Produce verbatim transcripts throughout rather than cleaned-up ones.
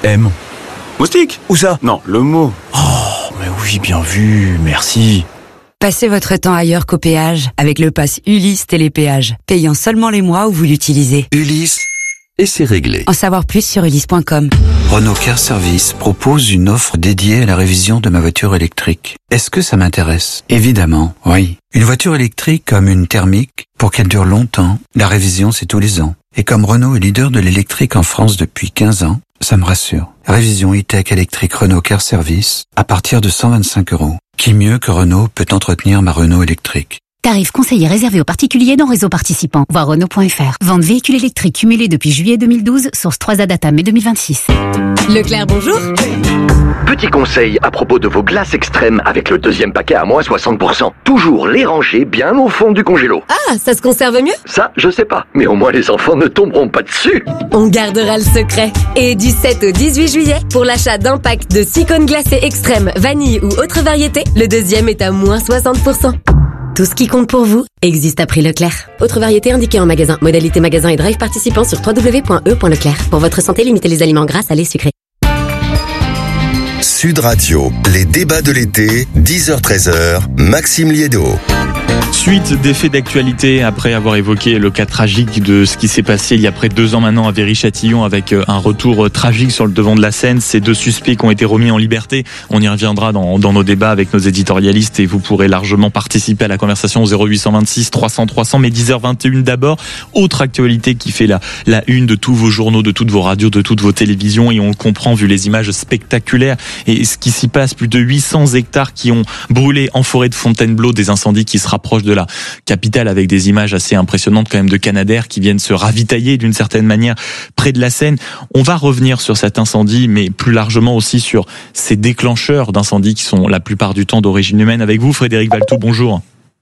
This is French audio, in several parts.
M. Moustique? Où ça? Non, le mot. Oh, mais oui, bien vu, merci. Passez votre temps ailleurs qu'au péage avec le pass Ulysse Télépéage, payant seulement les mois où vous l'utilisez. Ulysse, et c'est réglé. En savoir plus sur ulysse point com. Renault Car Service propose une offre dédiée à la révision de ma voiture électrique. Est-ce que ça m'intéresse? Évidemment, oui. Une voiture électrique comme une thermique, pour qu'elle dure longtemps, la révision c'est tous les ans. Et comme Renault est leader de l'électrique en France depuis quinze ans, ça me rassure. Révision e-tech électrique Renault Car Service à partir de cent vingt-cinq euros. Qui mieux que Renault peut entretenir ma Renault électrique? Tarif conseillé réservé aux particuliers dans réseau participant. Voir Renault point F R. Vente véhicule électrique cumulée depuis juillet deux mille douze. Source trois A Data mai deux mille vingt-six. Leclerc, bonjour. Petit conseil à propos de vos glaces extrêmes avec le deuxième paquet à moins soixante pour cent. Toujours les ranger bien au fond du congélo. Ah, ça se conserve mieux? Ça, je sais pas. Mais au moins les enfants ne tomberont pas dessus. On gardera le secret. Et du sept au dix-huit juillet, pour l'achat d'un pack de six cônes glacés extrêmes, vanille ou autre variété, le deuxième est à moins soixante pour cent. Tout ce qui compte pour vous existe à prix Leclerc. Autre variété indiquée en magasin. Modalité magasin et drive participant sur w w w point e point leclerc. Pour votre santé, limitez les aliments gras, salés, sucrés. Sud Radio, les débats de l'été, dix heures treize heures, Maxime Liédo. Suite des faits d'actualité après avoir évoqué le cas tragique de ce qui s'est passé il y a près de deux ans maintenant à Viry-Châtillon avec un retour tragique sur le devant de la scène. Ces deux suspects qui ont été remis en liberté. On y reviendra dans, dans nos débats avec nos éditorialistes et vous pourrez largement participer à la conversation au zéro huit cent vingt-six trois cents trois cents. Mais dix heures vingt et une d'abord. Autre actualité qui fait la, la une de tous vos journaux, de toutes vos radios, de toutes vos télévisions et on le comprend vu les images spectaculaires et ce qui s'y passe. Plus de huit cents hectares qui ont brûlé en forêt de Fontainebleau, des incendies qui se rapprochent de la capitale avec des images assez impressionnantes quand même de Canadair qui viennent se ravitailler d'une certaine manière près de la Seine. On va revenir sur cet incendie, mais plus largement aussi sur ces déclencheurs d'incendies qui sont la plupart du temps d'origine humaine. Avec vous, Frédéric Valtou, bonjour.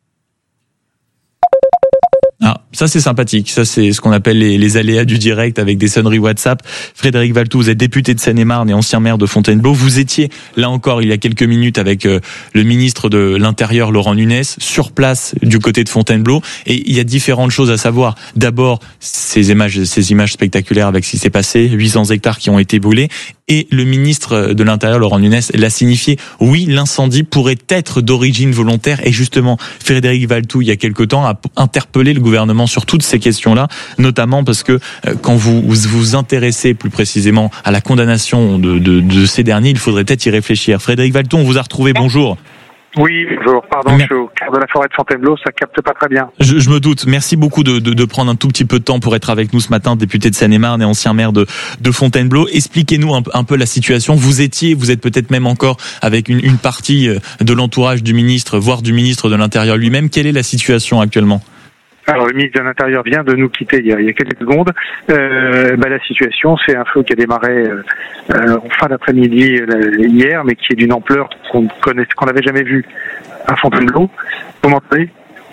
Ah, ça c'est sympathique, ça c'est ce qu'on appelle les, les aléas du direct avec des sonneries WhatsApp. Frédéric Valtou, vous êtes député de Seine-et-Marne et ancien maire de Fontainebleau. Vous étiez là encore il y a quelques minutes avec euh, le ministre de l'Intérieur Laurent Nunez sur place du côté de Fontainebleau et il y a différentes choses à savoir. D'abord ces images, ces images spectaculaires avec ce qui s'est passé, huit cents hectares qui ont été brûlés et le ministre de l'Intérieur Laurent Nunez l'a signifié. Oui, l'incendie pourrait être d'origine volontaire et justement Frédéric Valtou il y a quelque temps a interpellé le gouvernement sur toutes ces questions-là, notamment parce que euh, quand vous vous intéressez plus précisément à la condamnation de, de, de ces derniers, il faudrait peut-être y réfléchir. Frédéric Valtou, on vous a retrouvé, bonjour. Oui, bonjour, pardon, Mais... je suis au cœur de la forêt de Fontainebleau, ça capte pas très bien. Je, je me doute, merci beaucoup de, de, de prendre un tout petit peu de temps pour être avec nous ce matin, député de Seine-et-Marne et ancien maire de, de Fontainebleau. Expliquez-nous un, un peu la situation. Vous étiez, vous êtes peut-être même encore avec une, une partie de l'entourage du ministre, voire du ministre de l'Intérieur lui-même. Quelle est la situation actuellement ? Alors, le ministre de l'Intérieur vient de nous quitter il y a, il y a quelques secondes. Euh, bah, la situation, c'est un feu qui a démarré euh, en fin d'après-midi euh, hier, mais qui est d'une ampleur qu'on connaît, qu'on n'avait jamais vue à Fontainebleau. Vous m'entendez ?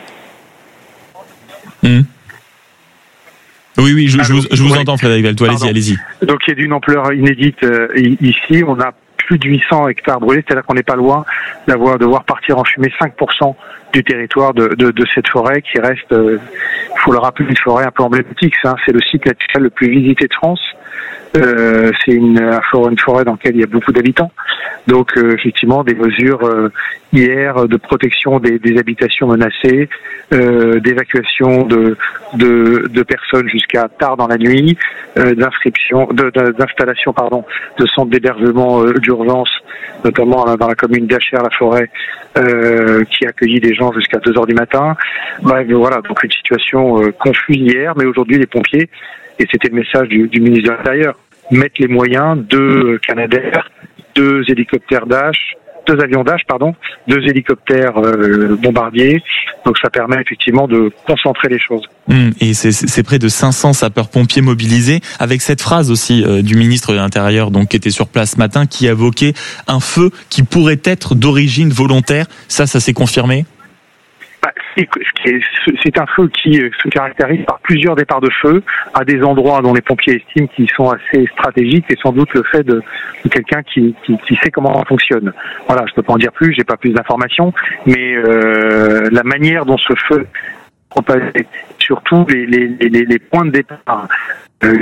mmh. Oui, oui, je, Alors, je vous, je vous ouais. entends, Frédéric Valtou. Allez-y, allez-y. Donc, il y a d'une ampleur inédite euh, ici. On a plus de huit cents hectares brûlés, c'est-à-dire qu'on n'est pas loin d'avoir de voir partir en fumée cinq pour cent du territoire de, de, de cette forêt qui reste, il euh, faut le rappeler, une forêt un peu emblématique. Hein, c'est le site naturel le plus visité de France. Euh, c'est une, une forêt dans laquelle il y a beaucoup d'habitants. Donc euh, effectivement des mesures euh, hier de protection des, des habitations menacées, euh, d'évacuation de, de, de personnes jusqu'à tard dans la nuit, euh, d'inscription, de, de, d'installation pardon, de centres d'hébergement euh, d'urgence, notamment dans la commune d'Achères-la-Forêt, euh, qui a accueilli des gens jusqu'à deux heures du matin. Bref, voilà, donc une situation euh, confuse hier, mais aujourd'hui les pompiers, et c'était le message du, du ministre de l'Intérieur, mettre les moyens de Canadair, deux hélicoptères Dash, deux avions Dash, pardon, deux hélicoptères euh, bombardiers. Donc ça permet effectivement de concentrer les choses. Mmh, et c'est, c'est près de cinq cents sapeurs-pompiers mobilisés, avec cette phrase aussi euh, du ministre de l'Intérieur, donc qui était sur place ce matin, qui évoquait un feu qui pourrait être d'origine volontaire. Ça, ça s'est confirmé ? Bah, c'est, c'est un feu qui se caractérise par plusieurs départs de feu à des endroits dont les pompiers estiment qu'ils sont assez stratégiques et sans doute le fait de, de quelqu'un qui, qui, qui sait comment ça fonctionne. Voilà, je peux pas en dire plus, j'ai pas plus d'informations, mais euh, la manière dont ce feu propagé, surtout les, les, les, les points de départ euh, qui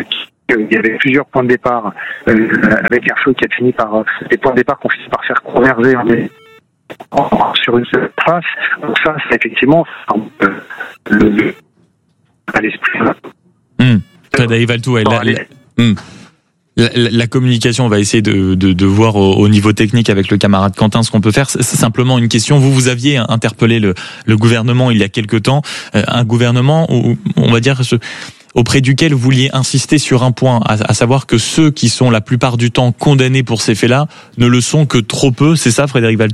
il y avait plusieurs points de départ euh, avec un feu qui a fini par euh, des points de départ qu'on finit par faire converger en des sur une seule trace. Donc ça, c'est effectivement euh, le, le à l'esprit. Mmh. Frédéric Valletoux, ouais, la, la, mmh. la, la, la communication, on va essayer de, de, de voir au, au niveau technique avec le camarade Quentin ce qu'on peut faire. C'est simplement une question. Vous, vous aviez interpellé le, le gouvernement il y a quelque temps, euh, un gouvernement où, on va dire, ce, auprès duquel vous vouliez insister sur un point, à, à savoir que ceux qui sont la plupart du temps condamnés pour ces faits-là ne le sont que trop peu. C'est ça, Frédéric Valletoux ?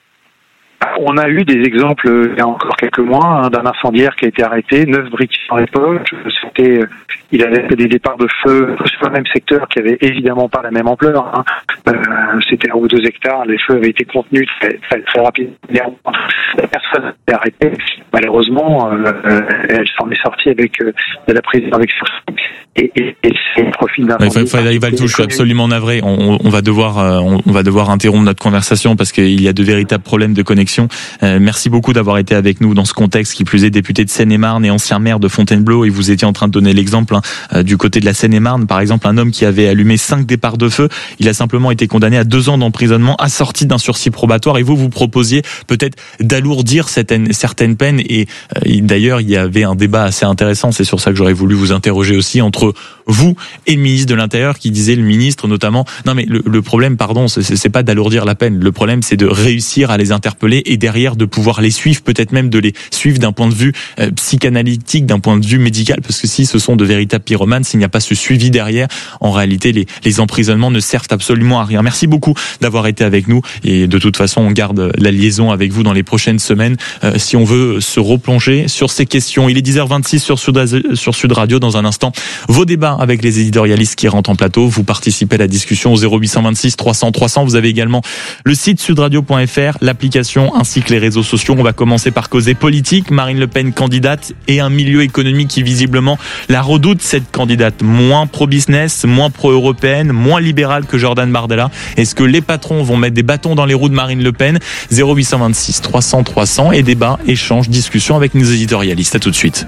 On a eu des exemples il y a encore quelques mois hein, d'un incendiaire qui a été arrêté, neuf briques dans les poches. C'était, il avait fait des départs de feu sur le même secteur qui avait évidemment pas la même ampleur. Hein. Euh, c'était un ou deux hectares. Les feux avaient été contenus très, très, très rapidement. La personne a été arrêtée. Malheureusement, euh, elle s'en est sortie avec euh, de la prise avec et, et, et c'est le profil d'un. Ouais, Frédéric Valletoux, je suis absolument navré. On, on va devoir, on, on va devoir interrompre notre conversation parce qu'il y a de véritables problèmes de connexion. Euh, merci beaucoup d'avoir été avec nous dans ce contexte, qui plus est député de Seine-et-Marne et ancien maire de Fontainebleau. Et vous étiez en train de donner l'exemple hein, du côté de la Seine-et-Marne, par exemple, un homme qui avait allumé cinq départs de feu. Il a simplement été condamné à deux ans d'emprisonnement, assorti d'un sursis probatoire. Et vous, vous proposiez peut-être d'alourdir certaines, certaines peines. Et euh, d'ailleurs, il y avait un débat assez intéressant. C'est sur ça que j'aurais voulu vous interroger aussi, entre vous et le ministre de l'Intérieur, qui disait, le ministre notamment, non mais le, le problème, pardon, c'est, c'est pas d'alourdir la peine. Le problème, c'est de réussir à les interpeller et derrière de pouvoir les suivre, peut-être même de les suivre d'un point de vue euh, psychanalytique, d'un point de vue médical, parce que si ce sont de véritables pyromanes, s'il n'y a pas ce suivi derrière, en réalité les, les emprisonnements ne servent absolument à rien. Merci beaucoup d'avoir été avec nous et de toute façon on garde la liaison avec vous dans les prochaines semaines euh, si on veut se replonger sur ces questions. Il est dix heures vingt-six sur Sud, sur Sud Radio. Dans un instant, vos débats avec les éditorialistes qui rentrent en plateau. Vous participez à la discussion au zéro huit cent vingt-six trois cents trois cents. Vous avez également le site sudradio point f r, l'application ainsi que les réseaux sociaux. On va commencer par causer politique. Marine Le Pen candidate et un milieu économique qui visiblement la redoute, cette candidate moins pro-business, moins pro-européenne, moins libérale que Jordan Bardella. Est-ce que les patrons vont mettre des bâtons dans les roues de Marine Le Pen? Zéro huit cent vingt-six trois cents trois cents et débat, échange, discussion avec nos éditorialistes. À tout de suite.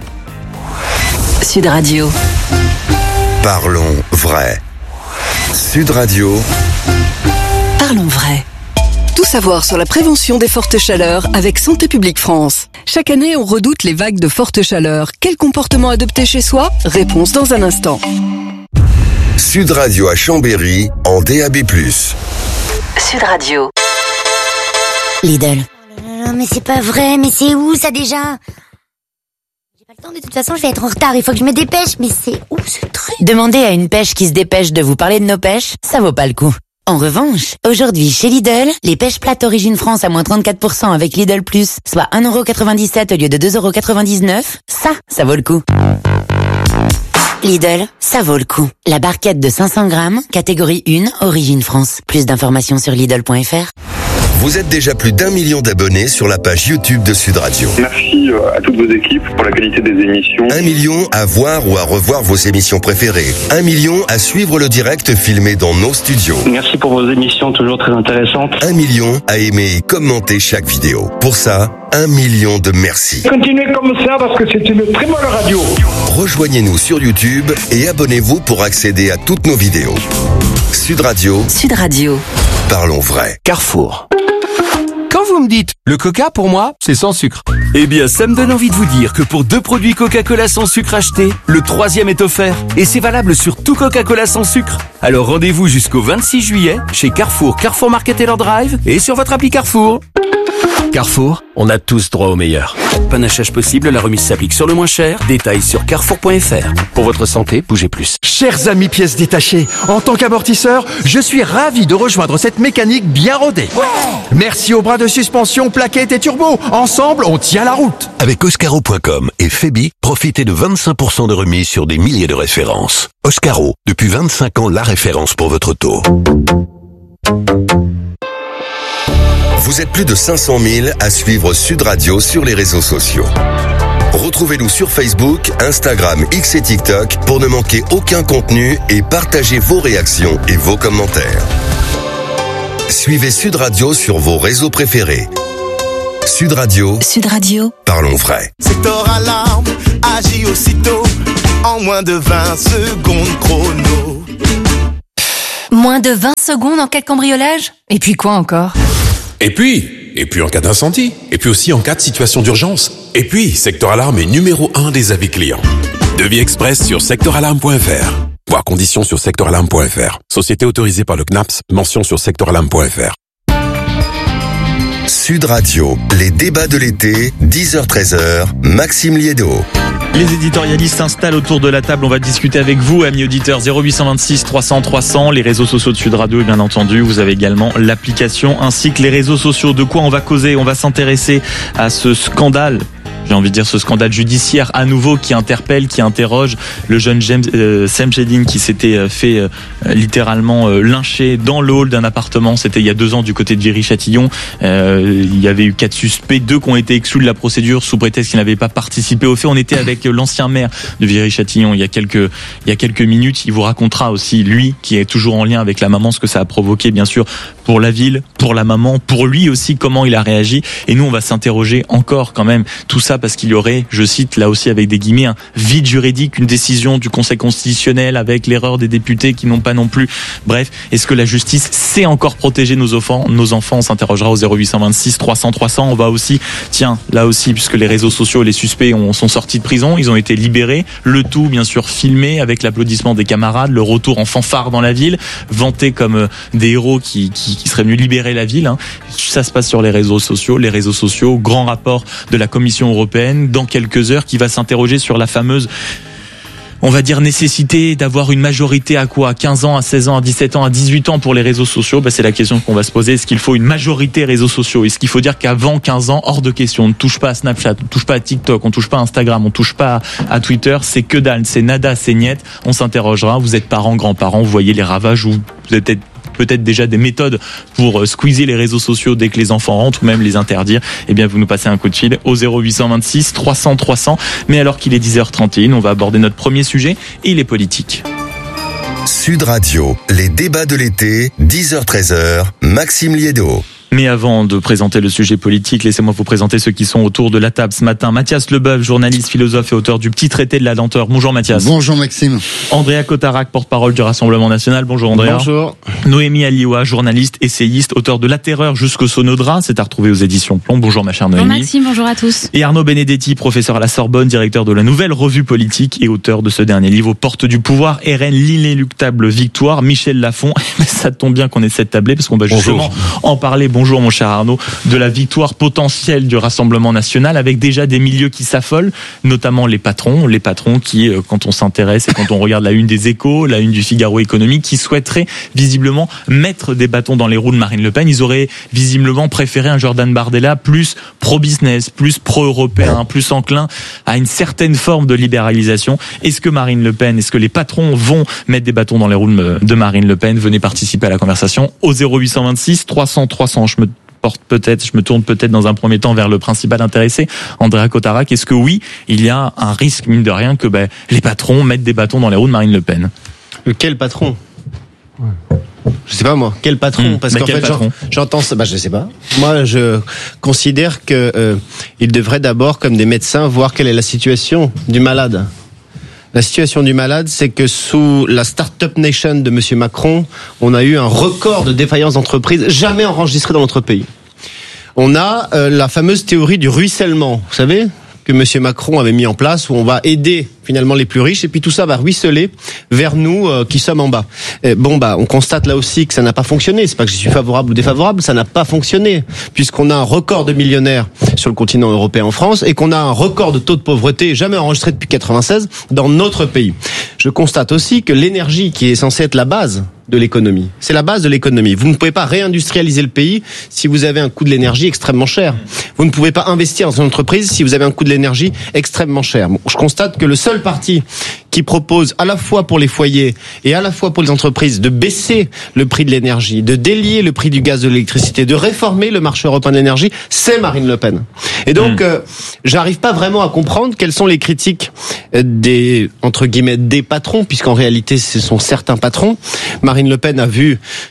Sud Radio. Parlons vrai. Sud Radio. Parlons vrai. Tout savoir sur la prévention des fortes chaleurs avec Santé publique France. Chaque année, on redoute les vagues de forte chaleur. Quel comportement adopter chez soi? Réponse dans un instant. Sud Radio à Chambéry en D A B plus. Sud Radio. Lidl. Non, mais c'est pas vrai, mais c'est où ça déjà? J'ai pas le temps, de toute façon je vais être en retard, il faut que je me dépêche, mais c'est où ce truc? Demandez à une pêche qui se dépêche de vous parler de nos pêches, ça vaut pas le coup. En revanche, aujourd'hui chez Lidl, les pêches plates Origine France à moins trente-quatre pour cent avec Lidl Plus, soit un euro quatre-vingt-dix-sept au lieu de deux euros quatre-vingt-dix-neuf, ça, ça vaut le coup. Lidl, ça vaut le coup. La barquette de cinq cents grammes, catégorie un, Origine France. Plus d'informations sur Lidl point f r. Vous êtes déjà plus d'un million d'abonnés sur la page YouTube de Sud Radio. Merci à toutes vos équipes pour la qualité des émissions. Un million à voir ou à revoir vos émissions préférées. Un million à suivre le direct filmé dans nos studios. Merci pour vos émissions toujours très intéressantes. Un million à aimer et commenter chaque vidéo. Pour ça, un million de merci. Continuez comme ça parce que c'est une très bonne radio. Rejoignez-nous sur YouTube et abonnez-vous pour accéder à toutes nos vidéos. Sud Radio. Sud Radio. Parlons vrai. Carrefour. Quand vous me dites le Coca, pour moi, c'est sans sucre. Eh bien, ça me donne envie de vous dire que pour deux produits Coca-Cola sans sucre achetés, le troisième est offert. Et c'est valable sur tout Coca-Cola sans sucre. Alors rendez-vous jusqu'au vingt-six juillet chez Carrefour, Carrefour Market Taylor Drive et sur votre appli Carrefour. Carrefour, on a tous droit au meilleur. Panachage possible, la remise s'applique sur le moins cher. Détails sur carrefour point f r. Pour votre santé, bougez plus. Chers amis pièces détachées, en tant qu'amortisseur, je suis ravi de rejoindre cette mécanique bien rodée. Ouais. Merci aux bras de suspension, plaquettes et turbo. Ensemble, on tient la route. Avec Oscaro point com et Febi, profitez de vingt-cinq pour cent de remise sur des milliers de références. Oscaro, depuis vingt-cinq ans, la référence pour votre auto. Vous êtes plus de cinq cent mille à suivre Sud Radio sur les réseaux sociaux. Retrouvez-nous sur Facebook, Instagram, X et TikTok pour ne manquer aucun contenu et partagez vos réactions et vos commentaires. Suivez Sud Radio sur vos réseaux préférés. Sud Radio. Sud Radio. Parlons vrai. Secteur alarme, agit aussitôt. en moins de vingt secondes chrono. Moins de vingt secondes en cas de cambriolage ? Et puis quoi encore ? Et puis, et puis en cas d'incendie, et puis aussi en cas de situation d'urgence. Et puis, Secteur Alarme est numéro un des avis clients. Devis express sur secteur alarme point f r. Voir conditions sur secteur alarme point f r. Société autorisée par le C N A P S, mention sur secteur alarme point f r. Sud Radio, les débats de l'été, dix heures treize heures, Maxime Liédo. Les éditorialistes s'installent autour de la table. On va discuter avec vous, amis auditeurs. zéro huit cent vingt-six trois cents trois cents, les réseaux sociaux de Sud Radio et bien entendu, vous avez également l'application ainsi que les réseaux sociaux. De quoi on va causer ? On va s'intéresser à ce scandale. J'ai envie de dire ce scandale judiciaire à nouveau qui interpelle, qui interroge le jeune James euh, Semjedine qui s'était fait euh, littéralement euh, lyncher dans le hall d'un appartement. C'était il y a deux ans du côté de Viry-Châtillon. Euh, il y avait eu quatre suspects, deux qui ont été exclus de la procédure sous prétexte qu'ils n'avaient pas participé au fait. On était avec l'ancien maire de Viry-Châtillon il y a quelques il y a quelques minutes. Il vous racontera aussi lui qui est toujours en lien avec la maman ce que ça a provoqué bien sûr pour la ville, pour la maman, pour lui aussi comment il a réagi. Et nous on va s'interroger encore quand même tout ça parce qu'il y aurait, je cite là aussi avec des guillemets, un vide juridique, une décision du Conseil constitutionnel avec l'erreur des députés qui n'ont pas non plus. Bref, est-ce que la justice sait encore protéger nos enfants ? Nos enfants, on s'interrogera au zéro huit cent vingt-six trois cents trois cents. On va aussi, tiens, là aussi, puisque les réseaux sociaux, les suspects ont, sont sortis de prison, ils ont été libérés. Le tout, bien sûr, filmé avec l'applaudissement des camarades, le retour en fanfare dans la ville, vantés comme des héros qui, qui, qui seraient venus libérer la ville. Hein. Ça se passe sur les réseaux sociaux. Les réseaux sociaux, grand rapport de la Commission européenne dans quelques heures qui va s'interroger sur la fameuse, on va dire, nécessité d'avoir une majorité à quoi ? À quinze ans, à seize ans, à dix-sept ans, à dix-huit ans pour les réseaux sociaux. Bah, c'est la question qu'on va se poser. Est-ce qu'il faut une majorité réseaux sociaux ? Est-ce qu'il faut dire qu'avant quinze ans, hors de question, on ne touche pas à Snapchat, on ne touche pas à TikTok, on ne touche pas à Instagram, on ne touche pas à Twitter, c'est que dalle, c'est nada, c'est niet. On s'interrogera. Vous êtes parents, grands-parents, vous voyez les ravages ou vous êtes peut-être peut-être déjà des méthodes pour squeezer les réseaux sociaux dès que les enfants rentrent ou même les interdire, eh bien vous nous passez un coup de fil au zéro huit cent vingt-six trois cents trois cents. Mais alors qu'il est dix heures trente et une, on va aborder notre premier sujet et il est politique. Sud Radio, les débats de l'été, dix heures treize heures, Maxime Liédo. Mais avant de présenter le sujet politique, laissez-moi vous présenter ceux qui sont autour de la table ce matin. Mathias Leboeuf, journaliste, philosophe et auteur du Petit Traité de la lenteur. Bonjour Mathias. Bonjour Maxime. Andrea Cotarac, porte-parole du Rassemblement National. Bonjour Andrea. Bonjour. Noémie Alioua, journaliste, essayiste, auteur de La Terreur jusqu'au Sonodra. C'est à retrouver aux éditions Plomb. Bonjour ma chère Noémie. Bonjour Maxime, bonjour à tous. Et Arnaud Benedetti, professeur à la Sorbonne, directeur de la Nouvelle Revue Politique et auteur de ce dernier livre, aux portes du pouvoir, R N, l'inéluctable victoire. Michel Lafon. Ça tombe bien qu'on ait cette tablée parce qu'on va justement bonjour. en parler. Bonjour mon cher Arnaud. De la victoire potentielle du Rassemblement National avec déjà des milieux qui s'affolent, notamment les patrons, les patrons qui, quand on s'intéresse et quand on regarde la une des Échos, la une du Figaro économique, qui souhaiteraient visiblement mettre des bâtons dans les roues de Marine Le Pen. Ils auraient visiblement préféré un Jordan Bardella plus pro-business, plus pro-européen, plus enclin à une certaine forme de libéralisation. Est-ce que Marine Le Pen, est-ce que les patrons vont mettre des bâtons dans les roues de Marine Le Pen ? Venez participer à la conversation au zéro huit cent vingt-six trois cents trois cents. Je me porte peut-être, je me tourne peut-être dans un premier temps vers le principal intéressé, Andrea Cotarac. Est-ce que oui, il y a un risque, mine de rien, que ben, les patrons mettent des bâtons dans les roues de Marine Le Pen ? Quel patron ? Je sais pas moi, quel patron mmh, Parce qu'en fait, patron j'entends ça. Bah, je sais pas. Moi, je considère que euh, il devrait d'abord, comme des médecins, voir quelle est la situation du malade. La situation du malade, c'est que sous la Startup Nation de Monsieur Macron, on a eu un record de défaillance d'entreprises jamais enregistré dans notre pays. On a euh, la fameuse théorie du ruissellement, vous savez, que Monsieur Macron avait mis en place, où on va aider finalement les plus riches, et puis tout ça va ruisseler vers nous euh, qui sommes en bas. Et bon bah, on constate là aussi que ça n'a pas fonctionné. C'est pas que je suis favorable ou défavorable, ça n'a pas fonctionné, puisqu'on a un record de millionnaires sur le continent européen en France, et qu'on a un record de taux de pauvreté jamais enregistré depuis quatre-vingt-seize dans notre pays. Je constate aussi que l'énergie, qui est censée être la base de l'économie, c'est la base de l'économie. Vous ne pouvez pas réindustrialiser le pays si vous avez un coût de l'énergie extrêmement cher. Vous ne pouvez pas investir dans une entreprise si vous avez un coût de l'énergie extrêmement cher. Bon, je constate que le seul parti qui propose à la fois pour les foyers et à la fois pour les entreprises de baisser le prix de l'énergie, de délier le prix du gaz, de l'électricité, de réformer le marché européen de l'énergie, c'est Marine Le Pen. Et donc, mmh. euh, j'arrive pas vraiment à comprendre quelles sont les critiques des, entre guillemets, des patrons, puisqu'en réalité, ce sont certains patrons. Marine Le Pen a vu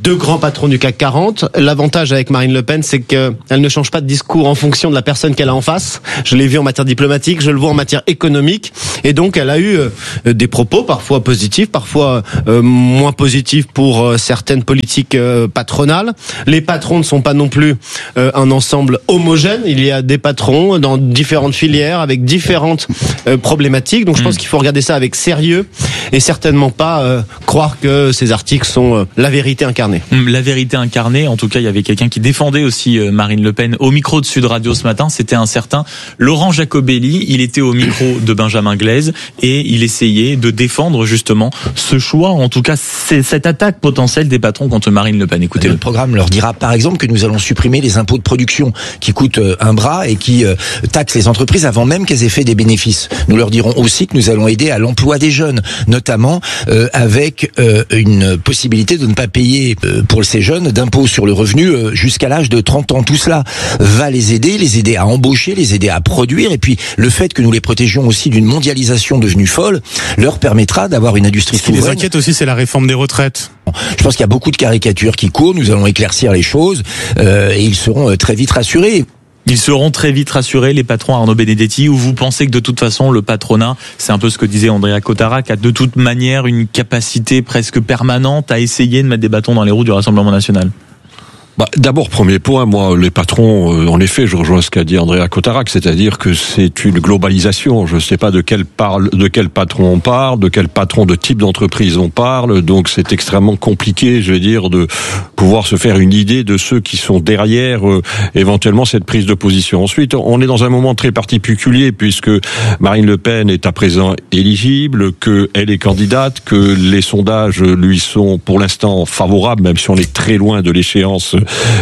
deux grands patrons du C A C quarante. L'avantage avec Marine Le Pen, c'est qu'elle ne change pas de discours en fonction de la personne qu'elle a en face. Je l'ai vu en matière diplomatique, je le vois en matière économique. Et donc, elle a eu euh, des propos parfois positifs, parfois euh, moins positifs pour euh, certaines politiques euh, patronales. Les patrons ne sont pas non plus euh, un ensemble homogène. Il y a des patrons dans différentes filières avec différentes euh, problématiques. Donc, je pense qu'il faut regarder ça avec sérieux et certainement pas euh, croire que ces articles sont euh, la vérité incarnée. La vérité incarnée, en tout cas, il y avait quelqu'un qui défendait aussi euh, Marine Le Pen au micro de Sud Radio ce matin. C'était un certain Laurent Jacobelli. Il était au micro de Benjamin Glaise et il essayait de défendre justement ce choix, en tout cas c'est cette attaque potentielle des patrons contre Marine Le Pen. Écoutez, le programme leur dira par exemple que nous allons supprimer les impôts de production qui coûtent un bras et qui euh, taxent les entreprises avant même qu'elles aient fait des bénéfices. Nous leur dirons aussi que nous allons aider à l'emploi des jeunes, notamment euh, avec euh, une possibilité de ne pas payer euh, pour ces jeunes d'impôts sur le revenu euh, jusqu'à l'âge de trente ans. Tout cela va les aider, les aider à embaucher, les aider à produire, et puis le fait que nous les protégions aussi d'une mondialisation devenue folle leur permettra d'avoir une industrie souveraine. Ce qui les inquiète aussi, c'est la réforme des retraites. Je pense qu'il y a beaucoup de caricatures qui courent, nous allons éclaircir les choses euh, et ils seront euh, très vite rassurés. Ils seront très vite rassurés, les patrons Arnaud Benedetti, ou vous pensez que de toute façon le patronat, c'est un peu ce que disait Andrea Cotarac, a de toute manière une capacité presque permanente à essayer de mettre des bâtons dans les roues du Rassemblement national? Bah, d'abord, premier point, moi, les patrons, euh, en effet, je rejoins ce qu'a dit Andrea Cotarac, c'est-à-dire que c'est une globalisation. Je ne sais pas de quel parle, de quel patron on parle, de quel patron de type d'entreprise on parle, donc c'est extrêmement compliqué, je veux dire, de pouvoir se faire une idée de ceux qui sont derrière, euh, éventuellement, cette prise de position. Ensuite, on est dans un moment très particulier, puisque Marine Le Pen est à présent éligible, qu'elle est candidate, que les sondages lui sont, pour l'instant, favorables, même si on est très loin de l'échéance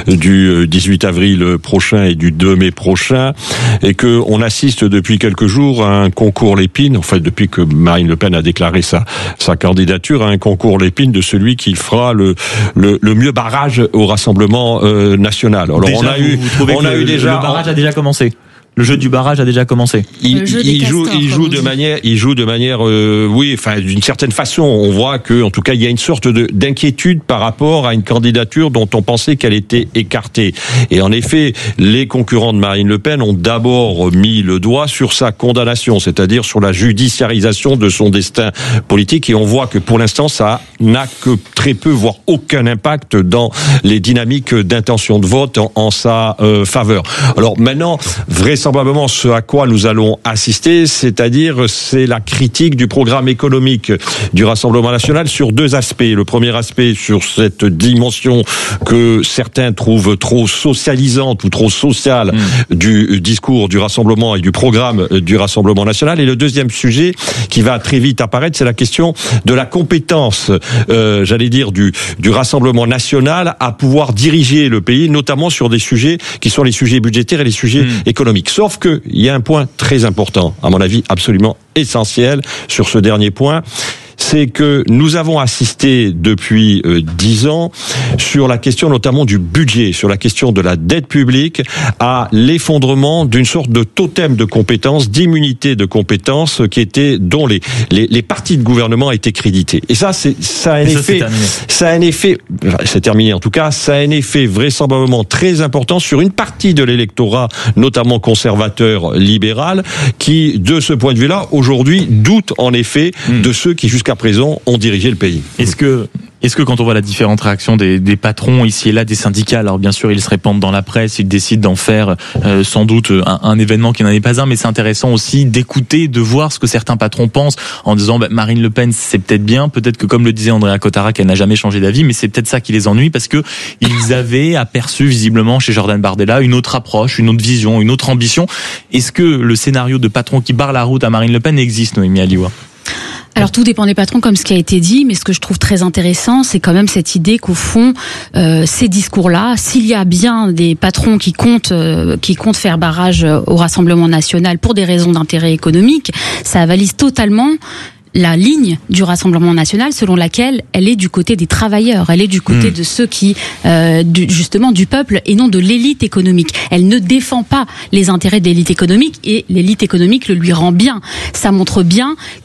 du dix-huit avril prochain et du deux mai prochain, et que on assiste depuis quelques jours à un concours Lépine, en fait depuis que Marine Le Pen a déclaré sa sa candidature, à un concours Lépine de celui qui fera le le, le mieux barrage au Rassemblement euh, national. Alors déjà, on a vous, eu vous on a le, eu déjà le barrage a déjà commencé. Le jeu du barrage a déjà commencé. Il, il joue, il joue de manière, il joue de manière, euh, oui, enfin, d'une certaine façon, on voit que, en tout cas, il y a une sorte de d'inquiétude par rapport à une candidature dont on pensait qu'elle était écartée. Et en effet, les concurrents de Marine Le Pen ont d'abord mis le doigt sur sa condamnation, c'est-à-dire sur la judiciarisation de son destin politique. Et on voit que pour l'instant, ça n'a que très peu, voire aucun impact dans les dynamiques d'intention de vote en, en sa euh, faveur. Alors maintenant, vraisemblablement, ce à quoi nous allons assister, c'est-à-dire c'est la critique du programme économique du Rassemblement national sur deux aspects. Le premier aspect sur cette dimension que certains trouvent trop socialisante ou trop sociale mmh. du discours du Rassemblement et du programme du Rassemblement national. Et le deuxième sujet qui va très vite apparaître, c'est la question de la compétence, euh, j'allais dire, du, du Rassemblement national à pouvoir diriger le pays, notamment sur des sujets qui sont les sujets budgétaires et les sujets mmh. économiques. Sauf que il y a un point très important, à mon avis absolument essentiel sur ce dernier point, c'est que nous avons assisté depuis euh, dix ans sur la question notamment du budget, sur la question de la dette publique, à l'effondrement d'une sorte de totem de compétences, d'immunité de compétences qui était dont les les, les partis de gouvernement étaient crédités. Et ça, c'est ça a un effet, ça a un effet, c'est terminé en tout cas, ça a un effet vraisemblablement très important sur une partie de l'électorat, notamment conservateur libéral, qui de ce point de vue-là aujourd'hui doute en effet mmh. de ceux qui jusqu'à présent ont dirigé le pays. Est-ce que Est-ce que quand on voit la différente réaction des, des patrons ici et là, des syndicats, alors bien sûr ils se répandent dans la presse, ils décident d'en faire euh, sans doute un, un événement qui n'en est pas un, mais c'est intéressant aussi d'écouter, de voir ce que certains patrons pensent en disant bah, Marine Le Pen c'est peut-être bien, peut-être que comme le disait Andrea Cotarac, elle n'a jamais changé d'avis, mais c'est peut-être ça qui les ennuie parce que ils avaient aperçu visiblement chez Jordan Bardella une autre approche, une autre vision, une autre ambition. Est-ce que le scénario de patron qui barre la route à Marine Le Pen existe, Noémie Aliwa? Alors tout dépend des patrons, comme ce qui a été dit, mais ce que je trouve très intéressant, c'est quand même cette idée qu'au fond, euh, ces discours-là, s'il y a bien des patrons qui comptent, euh, qui comptent faire barrage au Rassemblement national pour des raisons d'intérêt économique, ça avalise totalement la ligne du Rassemblement national selon laquelle elle est du côté des travailleurs, elle est du côté mmh. de ceux qui, euh, du, justement, du peuple et non de l'élite économique. Elle ne défend pas les intérêts de l'élite économique et l'élite économique le lui rend bien. Ça montre bien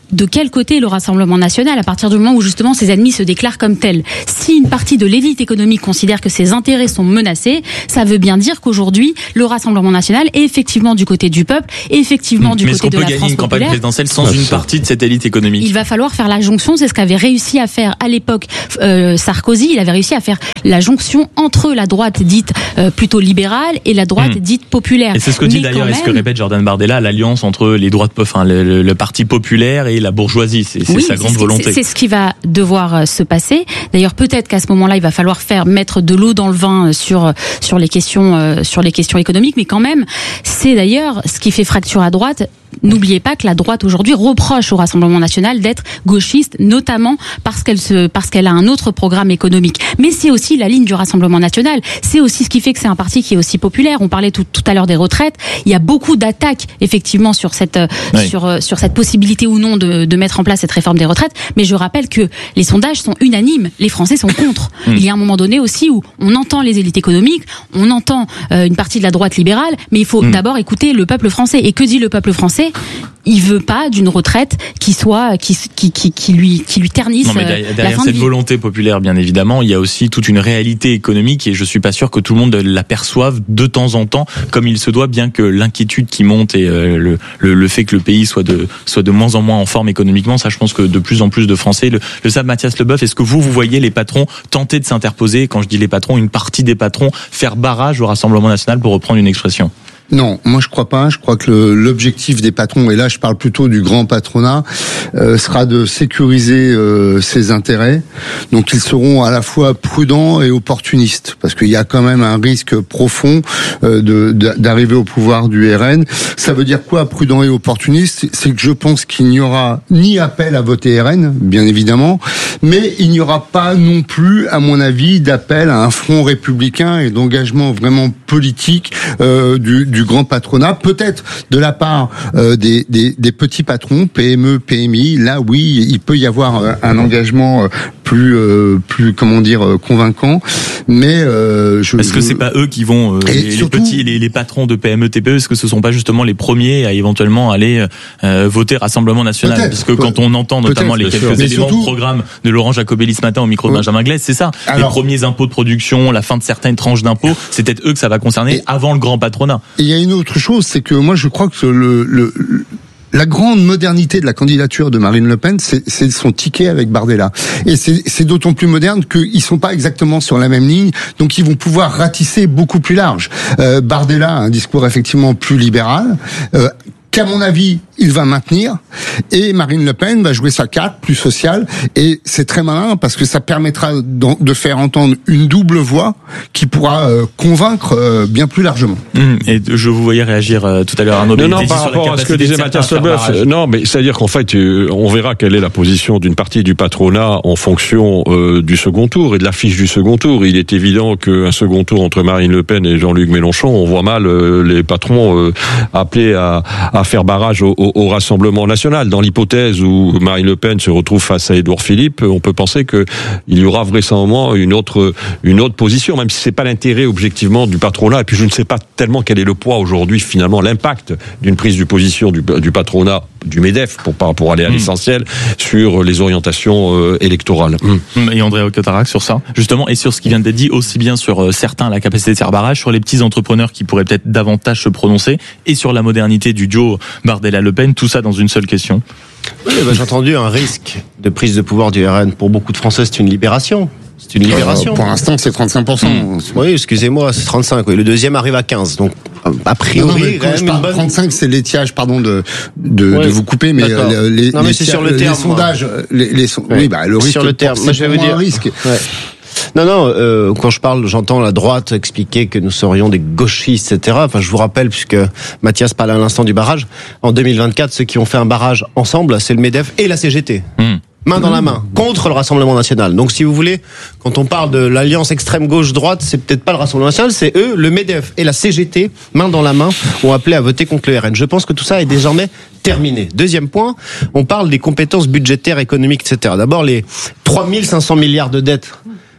de quel côté est le Rassemblement national à partir du moment où justement ses ennemis se déclarent comme tels. Si une partie de l'élite économique considère que ses intérêts sont menacés, ça veut bien dire qu'aujourd'hui le Rassemblement national est effectivement du côté du peuple, et effectivement du Mais côté de la France populaire. Mais est-ce qu'on peut gagner une campagne présidentielle sans une partie de cette élite économique? Il va falloir faire la jonction, c'est ce qu'avait réussi à faire à l'époque euh, Sarkozy. Il avait réussi à faire la jonction entre la droite dite euh, plutôt libérale et la droite mmh. dite populaire. Et c'est ce que dit d'ailleurs, et ce que répète Jordan Bardella, l'alliance entre les droites, enfin le, le, le parti populaire et la bourgeoisie, c'est, c'est oui, sa grande c'est, volonté. C'est, c'est ce qui va devoir se passer. D'ailleurs, peut-être qu'à ce moment-là, il va falloir faire mettre de l'eau dans le vin sur sur les questions euh, sur les questions économiques, mais quand même, c'est d'ailleurs ce qui fait fracture à droite. N'oubliez pas que la droite aujourd'hui reproche au Rassemblement national d'être gauchiste, notamment parce qu'elle se, parce qu'elle a un autre programme économique. Mais c'est aussi la ligne du Rassemblement national. C'est aussi ce qui fait que c'est un parti qui est aussi populaire. On parlait tout, tout à l'heure des retraites. Il y a beaucoup d'attaques effectivement sur cette, oui. sur, sur cette possibilité ou non de, de mettre en place cette réforme des retraites. Mais je rappelle que les sondages sont unanimes. Les Français sont contre. Mmh. Il y a un moment donné aussi où on entend les élites économiques, on entend euh, une partie de la droite libérale, mais il faut mmh. d'abord écouter le peuple français. Et que dit le peuple français? Il veut pas d'une retraite qui soit qui qui qui, qui lui qui lui ternisse non, mais derrière, derrière la fin cette de vie. Volonté populaire, bien évidemment, il y a aussi toute une réalité économique et je suis pas sûr que tout le monde l'aperçoive de temps en temps comme il se doit, bien que l'inquiétude qui monte et euh, le, le le fait que le pays soit de soit de moins en moins en forme économiquement, ça je pense que de plus en plus de Français le, le savent. Mathias Leboeuf, est-ce que vous vous voyez les patrons tenter de s'interposer, quand je dis les patrons, une partie des patrons faire barrage au Rassemblement national, pour reprendre une expression? Non, moi je crois pas. Je crois que le, l'objectif des patrons, et là je parle plutôt du grand patronat, euh, sera de sécuriser euh, ses intérêts. Donc ils seront à la fois prudents et opportunistes, parce qu'il y a quand même un risque profond euh, de, de, d'arriver au pouvoir du R N. Ça veut dire quoi, prudent et opportuniste? C'est que je pense qu'il n'y aura ni appel à voter R N, bien évidemment, mais il n'y aura pas non plus, à mon avis, d'appel à un front républicain et d'engagement vraiment politique euh, du, du du grand patronat, peut-être de la part euh, des, des, des petits patrons, P M E, P M I. Là, oui, il peut y avoir euh, un engagement euh, plus, euh, plus, comment dire, euh, convaincant. Mais euh, je, est-ce que je... c'est pas eux qui vont euh, les, surtout... les petits, les, les patrons de P M E, T P E, est-ce que ce sont pas justement les premiers à éventuellement aller euh, voter Rassemblement national? Peut-être, parce que peut... quand on entend notamment les quelques éléments surtout... de programme de Laurent Jacobelli ce matin au micro de ouais. Benjamin Glaise, c'est ça. Alors... les premiers impôts de production, la fin de certaines tranches d'impôts, c'est peut-être eux que ça va concerner et... avant le grand patronat. Il y a une autre chose, c'est que moi je crois que le, le, la grande modernité de la candidature de Marine Le Pen, c'est, c'est son ticket avec Bardella. Et c'est, c'est d'autant plus moderne qu'ils sont pas exactement sur la même ligne, donc ils vont pouvoir ratisser beaucoup plus large. Euh, Bardella a un discours effectivement plus libéral, euh, qu'à mon avis, il va maintenir, et Marine Le Pen va jouer sa carte plus sociale, et c'est très malin parce que ça permettra de faire entendre une double voix qui pourra euh, convaincre euh, bien plus largement. Mmh, et je vous voyais réagir euh, tout à l'heure, Arnaud. Non, non, par rapport à ce que disait Mathias Leboeuf, non, mais c'est-à-dire qu'en fait, euh, on verra quelle est la position d'une partie du patronat en fonction euh, du second tour et de l'affiche du second tour. Il est évident qu'un second tour entre Marine Le Pen et Jean-Luc Mélenchon, on voit mal euh, les patrons euh, appelés à, à faire barrage au, au, au Rassemblement national. Dans l'hypothèse où Marine Le Pen se retrouve face à Édouard Philippe, on peut penser que il y aura vraisemblablement une autre une autre position, même si c'est pas l'intérêt objectivement du patronat. Et puis je ne sais pas tellement quel est le poids aujourd'hui, finalement, l'impact d'une prise de position du, du patronat, du MEDEF, pour pour aller à mmh. l'essentiel, sur les orientations euh, électorales. Mmh. Et André Ocotarac sur ça, justement, et sur ce qui vient d'être dit, aussi bien sur euh, certains la capacité de faire barrage, sur les petits entrepreneurs qui pourraient peut-être davantage se prononcer, et sur la modernité du duo Bardella-Le Pen, tout ça dans une seule question. Oui, bah, j'ai entendu un risque de prise de pouvoir du R N. Pour beaucoup de Français, c'est une libération. C'est une libération. Euh, pour l'instant, c'est trente-cinq pour cent. Mmh. Oui, excusez-moi, c'est trente-cinq. Oui. Le deuxième arrive à quinze. Donc, a priori, non, non, quand je parle bonne... trente-cinq, c'est l'étiage, pardon de de, ouais, de vous couper, mais euh, les, non, mais les, c'est sur le les terme, sondages, les, les son... ouais. oui, bah le risque. Sur le terme, c'est moi je vais vous dire. Un risque. Ouais. Non, non. Euh, quand je parle, j'entends la droite expliquer que nous serions des gauchistes, et cetera. Enfin, je vous rappelle, puisque Mathias parlait à l'instant du barrage, en deux mille vingt-quatre, ceux qui ont fait un barrage ensemble, c'est le MEDEF et la C G T. Mmh. Main dans la main, contre le Rassemblement national. Donc, si vous voulez, quand on parle de l'alliance extrême gauche-droite, c'est peut-être pas le Rassemblement national, c'est eux, le MEDEF et la C G T, main dans la main, ont appelé à voter contre le R N. Je pense que tout ça est désormais terminé. Deuxième point, on parle des compétences budgétaires, économiques, et cetera. D'abord, les trois mille cinq cents milliards de dettes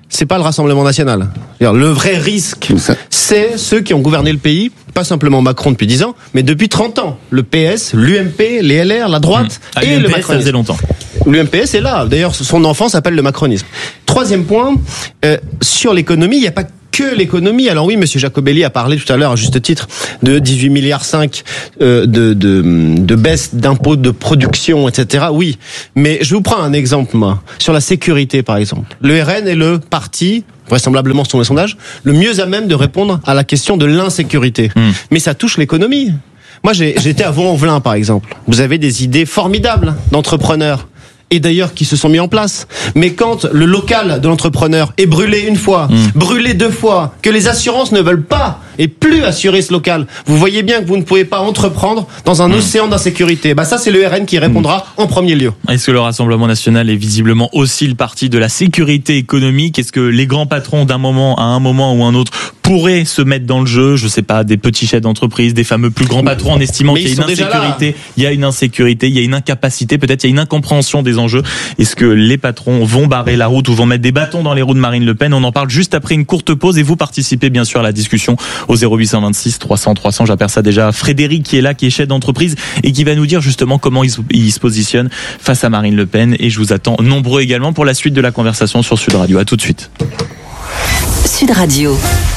c'est pas le Rassemblement national. Le vrai risque, c'est ceux qui ont gouverné le pays, pas simplement Macron depuis dix ans, mais depuis trente ans. Le P S, l'U M P, les L R, la droite mmh. ah, et l'U M P, le macronisme. Ça faisait longtemps. L'U M P S est là. D'ailleurs, son enfant s'appelle le macronisme. Troisième point, euh, sur l'économie, il n'y a pas que l'économie. Alors oui, Monsieur Jacobelli a parlé tout à l'heure, à juste titre, de dix-huit milliards cinq euh, de, de, de baisse d'impôts de production, et cetera. Oui, mais je vous prends un exemple, moi, sur la sécurité, par exemple. Le R N est le parti, vraisemblablement selon les sondages, le mieux à même de répondre à la question de l'insécurité. Mmh. Mais ça touche l'économie. Moi, j'ai, j'étais à Vaux-en-Velin, par exemple. Vous avez des idées formidables d'entrepreneurs. Et d'ailleurs qui se sont mis en place. Mais quand le local de l'entrepreneur est brûlé une fois, mmh. brûlé deux fois, que les assurances ne veulent pas et plus assurer ce local, vous voyez bien que vous ne pouvez pas entreprendre dans un mmh. océan d'insécurité. Bah ça, c'est le R N qui répondra mmh. en premier lieu. Est-ce que le Rassemblement national est visiblement aussi le parti de la sécurité économique? Est-ce que les grands patrons d'un moment à un moment ou un autre pourraient se mettre dans le jeu? Je sais pas, des petits chefs d'entreprise, des fameux plus grands patrons en estimant qu'il y a une insécurité, il y a une insécurité, il y a une incapacité, peut-être il y a une incompréhension des enjeux. Est-ce que les patrons vont barrer la route ou vont mettre des bâtons dans les roues de Marine Le Pen? On en parle juste après une courte pause et vous participez bien sûr à la discussion au zéro huit cent vingt-six trois cents trois cents. J'aperçois déjà Frédéric qui est là, qui est chef d'entreprise et qui va nous dire justement comment il se, il se positionne face à Marine Le Pen. Et je vous attends nombreux également pour la suite de la conversation sur Sud Radio. À tout de suite. Sud Radio.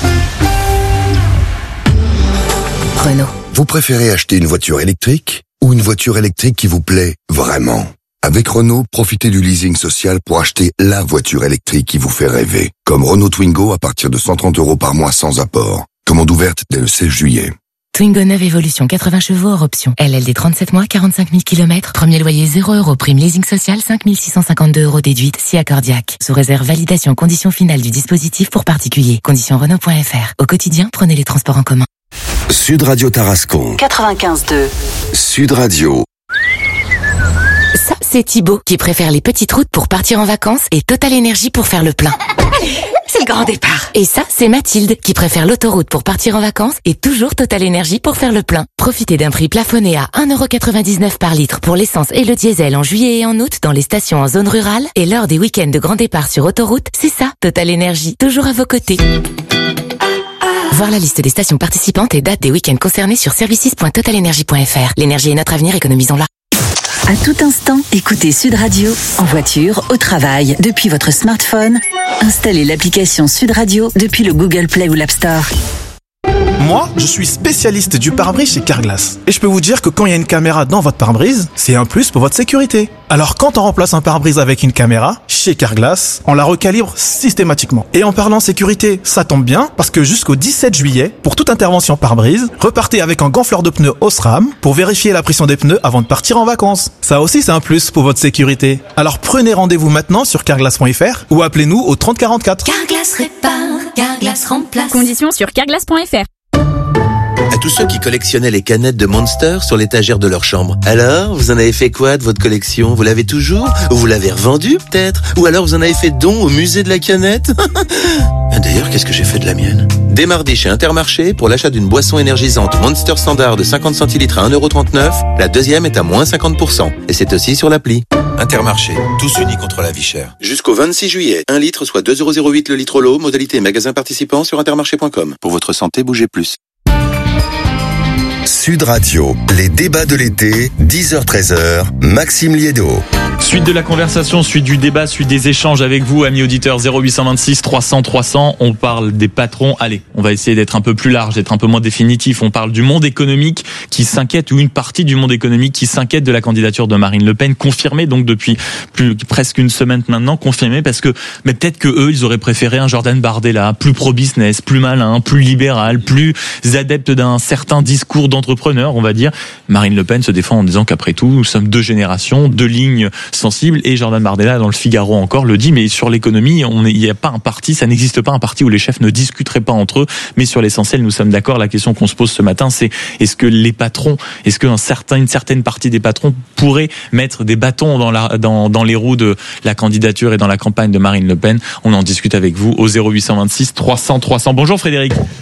Renault. Vous préférez acheter une voiture électrique ou une voiture électrique qui vous plaît vraiment? Avec Renault, profitez du leasing social pour acheter la voiture électrique qui vous fait rêver. Comme Renault Twingo à partir de cent trente euros par mois sans apport. Commande ouverte dès le seize juillet. Twingo neuf Evolution, quatre-vingts chevaux hors option. L L D trente-sept mois, quarante-cinq mille kilomètres. Premier loyer zéro euros. Prime leasing social cinq mille six cent cinquante-deux euros déduite si accordiaque. Sous réserve validation conditions finales du dispositif pour particuliers. Conditions Renault point F R. Au quotidien, prenez les transports en commun. Sud Radio Tarascon. quatre-vingt-quinze deux. Sud Radio. Ça, c'est Thibaut qui préfère les petites routes pour partir en vacances et Total Énergie pour faire le plein. C'est le grand départ. Et ça, c'est Mathilde qui préfère l'autoroute pour partir en vacances et toujours Total Énergie pour faire le plein. Profitez d'un prix plafonné à un euro quatre-vingt-dix-neuf par litre pour l'essence et le diesel en juillet et en août dans les stations en zone rurale. Et lors des week-ends de grand départ sur autoroute, c'est ça, Total Énergie, toujours à vos côtés. Voir la liste des stations participantes et dates des week-ends concernés sur services point total énergie point F R. L'énergie est notre avenir, économisons-la. À tout instant, écoutez Sud Radio, en voiture, au travail, depuis votre smartphone. Installez l'application Sud Radio depuis le Google Play ou l'App Store. Moi, je suis spécialiste du pare-brise chez Carglass. Et je peux vous dire que quand il y a une caméra dans votre pare-brise, c'est un plus pour votre sécurité. Alors quand on remplace un pare-brise avec une caméra, chez Carglass, on la recalibre systématiquement. Et en parlant sécurité, ça tombe bien, parce que jusqu'au dix-sept juillet, pour toute intervention pare-brise, repartez avec un gonfleur de pneus Osram pour vérifier la pression des pneus avant de partir en vacances. Ça aussi, c'est un plus pour votre sécurité. Alors prenez rendez-vous maintenant sur carglass point F R ou appelez-nous au trente quarante-quatre. Carglass répare, Carglass remplace. Conditions sur carglass point F R. À tous ceux qui collectionnaient les canettes de Monster sur l'étagère de leur chambre. Alors, vous en avez fait quoi de votre collection? Vous l'avez toujours? Ou vous l'avez revendue, peut-être? Ou alors vous en avez fait don au musée de la canette? D'ailleurs, qu'est-ce que j'ai fait de la mienne? Dès mardi chez Intermarché, pour l'achat d'une boisson énergisante Monster Standard de cinquante centilitres à un euro trente-neuf, la deuxième est à moins cinquante pour cent. Et c'est aussi sur l'appli. Intermarché, tous unis contre la vie chère. Jusqu'au vingt-six juillet, un litre soit deux euros zéro huit le litre l'eau, modalité magasin participant sur intermarché point com. Pour votre santé, bougez plus. Sud Radio, les débats de l'été, dix heures treize heures, Maxime Liédo. Suite de la conversation, suite du débat, suite des échanges avec vous, amis auditeurs, zéro huit cent vingt-six trois cents trois cents. On parle des patrons. Allez, on va essayer d'être un peu plus large, d'être un peu moins définitif. On parle du monde économique qui s'inquiète, ou une partie du monde économique qui s'inquiète de la candidature de Marine Le Pen, confirmée donc depuis plus, presque une semaine maintenant, confirmée parce que, mais peut-être que eux, ils auraient préféré un Jordan Bardella, plus pro-business, plus malin, plus libéral, plus adepte d'un certain discours d'entrepreneur, on va dire. Marine Le Pen se défend en disant qu'après tout, nous sommes deux générations, deux lignes sensible, et Jordan Bardella dans le Figaro encore le dit, mais sur l'économie, on il n'y a pas un parti, ça n'existe pas un parti où les chefs ne discuteraient pas entre eux, mais sur l'essentiel, nous sommes d'accord. La question qu'on se pose ce matin, c'est est-ce que les patrons, est-ce qu'un certain, une certaine partie des patrons pourraient mettre des bâtons dans la, dans, dans les roues de la candidature et dans la campagne de Marine Le Pen? On en discute avec vous au zéro huit cent vingt-six trois cents trois cents. Bonjour Frédéric.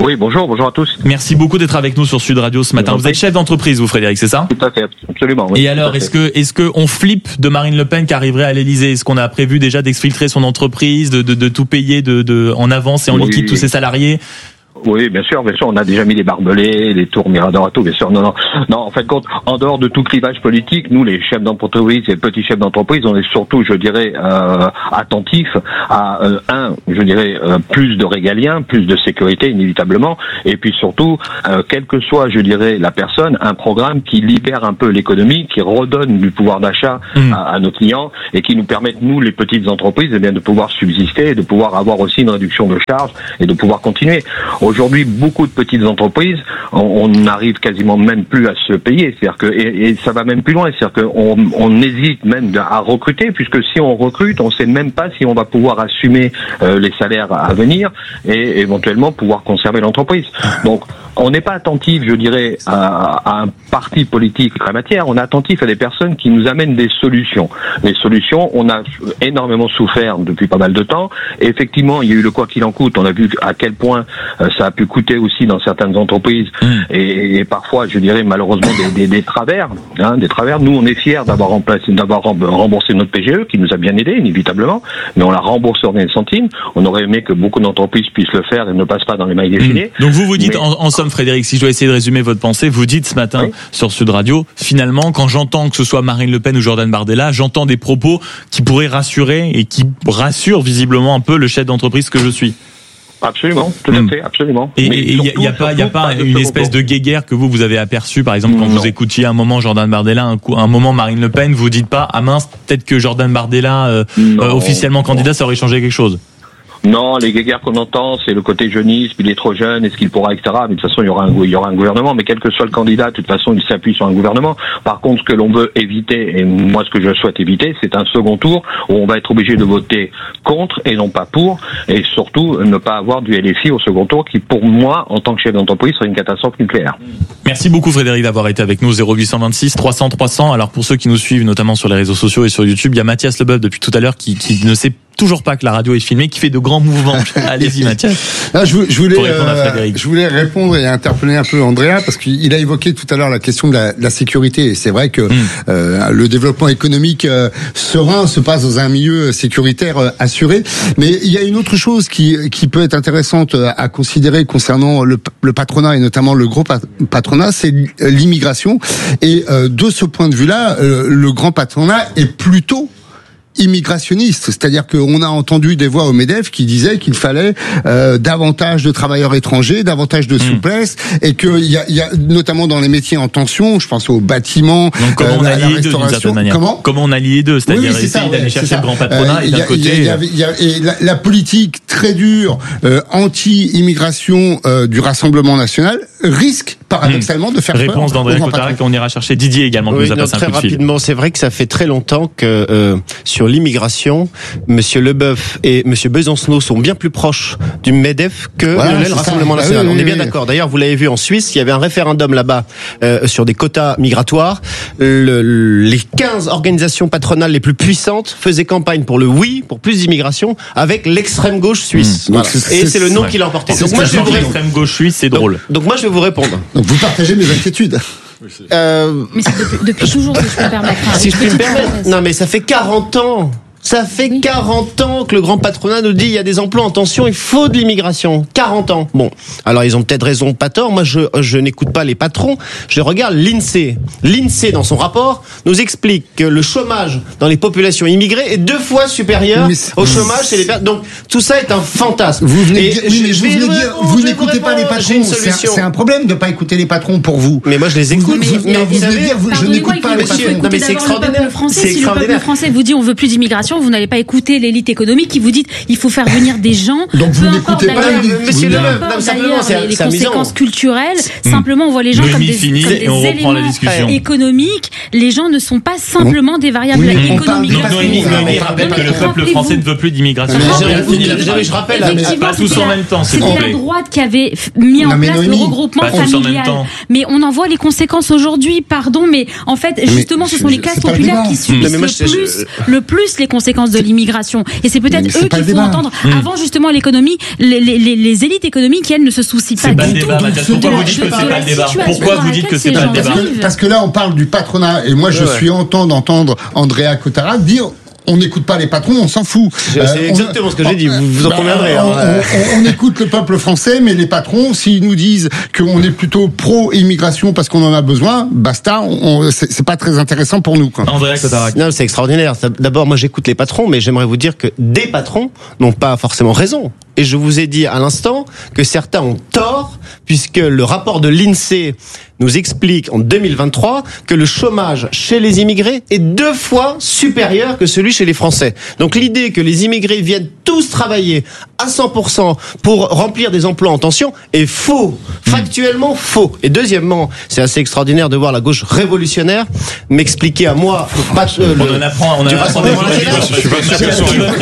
Oui, bonjour, bonjour à tous. Merci beaucoup d'être avec nous sur Sud Radio ce matin. Vous êtes chef d'entreprise, vous, Frédéric, c'est ça? Tout à fait, absolument. Oui, et alors, est-ce que, est-ce que on flippe de Marine Le Pen qui arriverait à l'Élysée? Est-ce qu'on a prévu déjà d'exfiltrer son entreprise, de, de, de tout payer de, de, en avance et en oui. liquide tous ses salariés? Oui, bien sûr, bien sûr, on a déjà mis les barbelés, les tours Mirador et tout, bien sûr. Non, non, non. En fait, compte, en dehors de tout clivage politique, nous, les chefs d'entreprise et petits chefs d'entreprise, on est surtout, je dirais, euh, attentifs à euh, un, je dirais, euh, plus de régalien, plus de sécurité, inévitablement, et puis surtout, euh, quelle que soit, je dirais, la personne, un programme qui libère un peu l'économie, qui redonne du pouvoir d'achat mmh. à, à nos clients et qui nous permette, nous, les petites entreprises, eh bien, de pouvoir subsister, de pouvoir avoir aussi une réduction de charges et de pouvoir continuer. Aujourd'hui, beaucoup de petites entreprises, on n'arrive quasiment même plus à se payer. C'est-à-dire que, et, et ça va même plus loin. C'est-à-dire qu'on on hésite même à recruter, puisque si on recrute, on ne sait même pas si on va pouvoir assumer euh, les salaires à venir et éventuellement pouvoir conserver l'entreprise. Donc, on n'est pas attentif, je dirais, à, à un parti politique en la matière. On est attentif à des personnes qui nous amènent des solutions. Les solutions, on a énormément souffert depuis pas mal de temps. Et effectivement, il y a eu le quoi qu'il en coûte. On a vu à quel point euh, ça a pu coûter aussi dans certaines entreprises mmh. et, et parfois, je dirais malheureusement des, des, des travers, hein, des travers. Nous, on est fiers d'avoir remplacé, d'avoir remboursé notre P G E, qui nous a bien aidé, inévitablement, mais on l'a remboursé en un centime. On aurait aimé que beaucoup d'entreprises puissent le faire et ne passent pas dans les mailles des filets. Mmh. Donc vous vous dites, mais... en, en somme, Frédéric, si je dois essayer de résumer votre pensée, vous dites ce matin oui. sur Sud Radio, finalement, quand j'entends que ce soit Marine Le Pen ou Jordan Bardella, j'entends des propos qui pourraient rassurer et qui rassurent visiblement un peu le chef d'entreprise que je suis. Absolument, tout à fait, absolument. Et il n'y a, y a pas, y a pas une espèce de guéguerre que vous, vous avez aperçu, par exemple, quand non. vous écoutiez un moment Jordan Bardella, un, coup, un moment Marine Le Pen, vous dites pas, ah mince, peut-être que Jordan Bardella, euh, euh, officiellement candidat, ça aurait changé quelque chose? Non, les guéguerres qu'on entend, c'est le côté jeunisme, il est trop jeune, est-ce qu'il pourra, et cetera. Mais de toute façon, il y aura un, il y aura un gouvernement, mais quel que soit le candidat, de toute façon, il s'appuie sur un gouvernement. Par contre, ce que l'on veut éviter, et moi, ce que je souhaite éviter, c'est un second tour où on va être obligé de voter contre et non pas pour, et surtout, ne pas avoir du L F I au second tour qui, pour moi, en tant que chef d'entreprise, serait une catastrophe nucléaire. Merci beaucoup, Frédéric, d'avoir été avec nous. zéro huit cent vingt-six trois cents trois cents. Alors, pour ceux qui nous suivent, notamment sur les réseaux sociaux et sur YouTube, il y a Mathias Leboeuf depuis tout à l'heure qui, qui ne sait toujours pas que la radio est filmée, qui fait de grands mouvements. Allez-y, Mathias. Ah, je, je voulais, euh, je voulais répondre et interpeller un peu Andrea parce qu'il a évoqué tout à l'heure la question de la, de la sécurité. Et c'est vrai que mmh. euh, le développement économique euh, serein se passe dans un milieu sécuritaire euh, assuré. Mais il y a une autre chose qui, qui peut être intéressante à considérer concernant le, le patronat et notamment le gros patronat, c'est l'immigration. Et euh, de ce point de vue-là, euh, le grand patronat est plutôt immigrationniste, c'est-à-dire qu'on a entendu des voix au MEDEF qui disaient qu'il fallait euh, davantage de travailleurs étrangers, davantage de souplesse, mmh. et qu'il y a, y a notamment dans les métiers en tension, je pense au bâtiment, donc comment euh, on a lié deux d'une certaine manière. Comment, comment on a lié deux, c'est-à-dire oui, oui, essayer d'aller ouais, chercher le grand patronat euh, et d'un côté. Y a, y a, y a, et la, la politique très dure euh, anti-immigration euh, du Rassemblement national risque paradoxalement mmh. de faire réponse d'André Cotarac, on ira chercher Didier également qui oui, nous a passé très un coup de fil. Rapidement, c'est vrai que ça fait très longtemps que euh, sur l'immigration, Monsieur Leboeuf et Monsieur Besancenot sont bien plus proches du MEDEF que voilà, le Rassemblement ça. national. Ah oui, on est bien oui, d'accord. D'ailleurs, vous l'avez vu en Suisse, il y avait un référendum là-bas euh, sur des quotas migratoires. Le, les quinze organisations patronales les plus puissantes faisaient campagne pour le oui, pour plus d'immigration, avec l'extrême gauche suisse. Mmh. Voilà. C'est, et c'est le non ouais. qui l'a emporté. Donc moi, je vais vous l'extrême gauche suisse, c'est drôle. Donc, donc moi, je vais vous répondre. Donc vous partagez mes inquiétudes. Euh... Mais c'est depuis, depuis toujours, si je peux me permettre. Si je peux me permettre. Non, mais ça fait quarante ans. Ça fait oui. quarante ans que le grand patronat nous dit il y a des emplois en tension, il faut de l'immigration. quarante ans. Bon, alors ils ont peut-être raison, pas tort. Moi, je, je n'écoute pas les patrons. Je regarde l'INSEE. L'INSEE, dans son rapport, nous explique que le chômage dans les populations immigrées est deux fois supérieur au chômage chez les personnes. Donc, tout ça est un fantasme. Vous venez de dire, oui, mais je, je vous, venez dire, vous n'écoutez pas les patrons. C'est un, c'est un problème de ne pas écouter les patrons pour vous. Mais moi, je les écoute. Mais, vous, mais, mais vous savez, dire, vous, je n'écoute pas les patrons. Non, mais c'est extraordinaire. C'est si le peuple français vous dit on veut plus d'immigration, vous n'allez pas écouter l'élite économique qui vous dit il faut faire venir des gens. Donc vous n'écoutez pas Monsieur Leboeuf, simplement c'est les conséquences culturelles. Simplement, on voit les gens comme des, comme des éléments économiques. Les gens ne sont pas simplement des variables économiques. Noémie rappelle que le peuple français ne veut plus d'immigration. Je rappelle, pas tous en même temps. C'était la droite qui avait mis en place le regroupement familial. Mais on en voit les conséquences aujourd'hui. Pardon, mais en fait, justement, ce sont les classes populaires qui subissent le plus le plus les conséquences conséquences de l'immigration. Et c'est peut-être eux qu'il faut entendre mmh. avant justement l'économie, les, les, les élites économiques qui elles ne se soucient pas du tout. Pourquoi vous dites que c'est pas le débat? Pourquoi vous dites que c'est pas le débat? Parce que là, on parle du patronat, et moi, je suis content d'entendre Andrea Cotarac dire. On n'écoute pas les patrons, on s'en fout. C'est euh, exactement on, ce que j'ai dit, vous, vous en bah, conviendrez. Hein. On, on, on écoute le peuple français, mais les patrons, s'ils nous disent qu'on est plutôt pro-immigration parce qu'on en a besoin, basta, on, c'est, c'est pas très intéressant pour nous. Quoi. Andrea Cotarac. Non, c'est extraordinaire. D'abord, moi j'écoute les patrons, mais j'aimerais vous dire que des patrons n'ont pas forcément raison. Et je vous ai dit à l'instant que certains ont tort, puisque le rapport de l'INSEE nous explique en deux mille vingt-trois que le chômage chez les immigrés est deux fois supérieur que celui chez les Français. Donc l'idée que les immigrés viennent tous travailler à cent pour cent pour remplir des emplois en tension est faux, factuellement faux. Et deuxièmement, c'est assez extraordinaire de voir la gauche révolutionnaire m'expliquer à moi pas euh, on le, en apprend, on en apprend. Je suis pas sûr qu'elle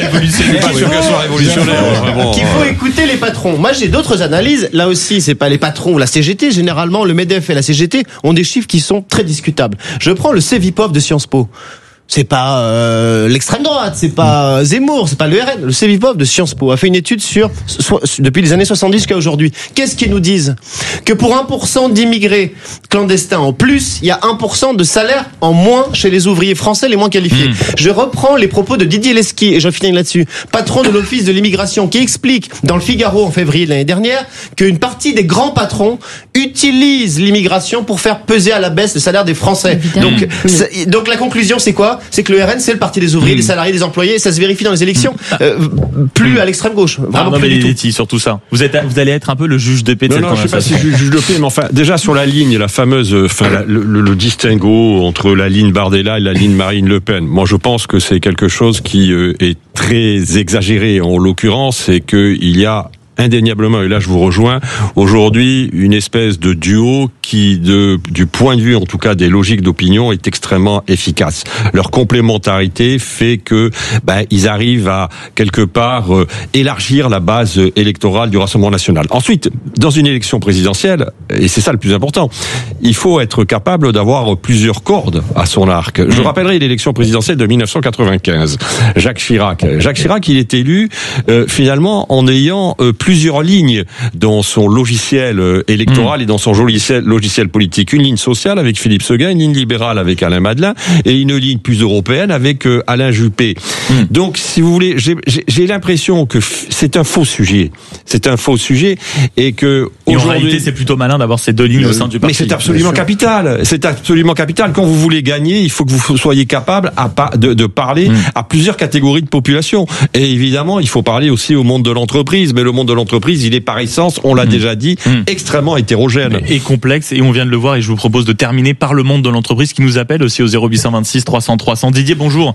soit révolutionnaire. Qu'il faut écouter les patrons. Moi, j'ai d'autres analyses. Là aussi, c'est pas les patrons ou la C G T. Généralement, le MEDEF et la C G T ont des chiffres qui sont très discutables. Je prends le Cevipof de Sciences Po. C'est pas euh, l'extrême droite, c'est pas Zemmour, c'est pas le R N. Le Cevipof de Sciences Po a fait une étude sur so, depuis les années soixante-dix jusqu'à aujourd'hui. Qu'est-ce qu'ils nous disent? Que pour un pour cent d'immigrés clandestins en plus, il y a un pour cent de salaire en moins chez les ouvriers français les moins qualifiés. Mmh. Je reprends les propos de Didier Lesky, et je finis là-dessus, patron de l'Office de l'immigration, qui explique dans le Figaro en février de l'année dernière qu'une partie des grands patrons utilisent l'immigration pour faire peser à la baisse le salaire des Français. Évidemment. Donc, mmh. donc la conclusion, c'est quoi? C'est que le R N, c'est le parti des ouvriers, mmh. des salariés, des employés, et ça se vérifie dans les élections, euh, plus à l'extrême gauche. Vraiment ah, non, plus mais du tout. Sur tout ça. Vous êtes, vous allez être un peu le juge de paix de non, cette non, conversation. Je sais pas si juge de paix, mais enfin, déjà sur la ligne, la fameuse, enfin, la, le, le distinguo entre la ligne Bardella et la ligne Marine Le Pen. Moi, je pense que c'est quelque chose qui euh, est très exagéré en l'occurrence, c'est qu'il y a indéniablement, et là je vous rejoins, aujourd'hui une espèce de duo qui, de, du point de vue en tout cas des logiques d'opinion, est extrêmement efficace. Leur complémentarité fait que ben, ils arrivent à quelque part euh, élargir la base électorale du Rassemblement national. Ensuite, dans une élection présidentielle, et c'est ça le plus important, il faut être capable d'avoir plusieurs cordes à son arc. Je rappellerai l'élection présidentielle de dix-neuf cent quatre-vingt-quinze. Jacques Chirac. Jacques Chirac, il est élu euh, finalement en ayant euh, plus plusieurs lignes dans son logiciel électoral mmh. et dans son logiciel, logiciel politique. Une ligne sociale avec Philippe Seguin, une ligne libérale avec Alain Madelin et une ligne plus européenne avec euh, Alain Juppé. Mmh. Donc, si vous voulez, j'ai, j'ai, j'ai l'impression que f- c'est un faux sujet. C'est un faux sujet et que et aujourd'hui, en réalité, c'est plutôt malin d'avoir ces deux lignes euh, au sein du parti. Mais c'est absolument capital. C'est absolument capital. Quand vous voulez gagner, il faut que vous soyez capable à pa- de, de parler mmh. à plusieurs catégories de population. Et évidemment, il faut parler aussi au monde de l'entreprise. Mais le monde de l'entreprise, il est par essence, on l'a mmh. déjà dit, mmh. extrêmement hétérogène. Et complexe, et on vient de le voir, et je vous propose de terminer par le monde de l'entreprise qui nous appelle aussi au zéro huit cent vingt-six trois cents trois cents. Didier, bonjour.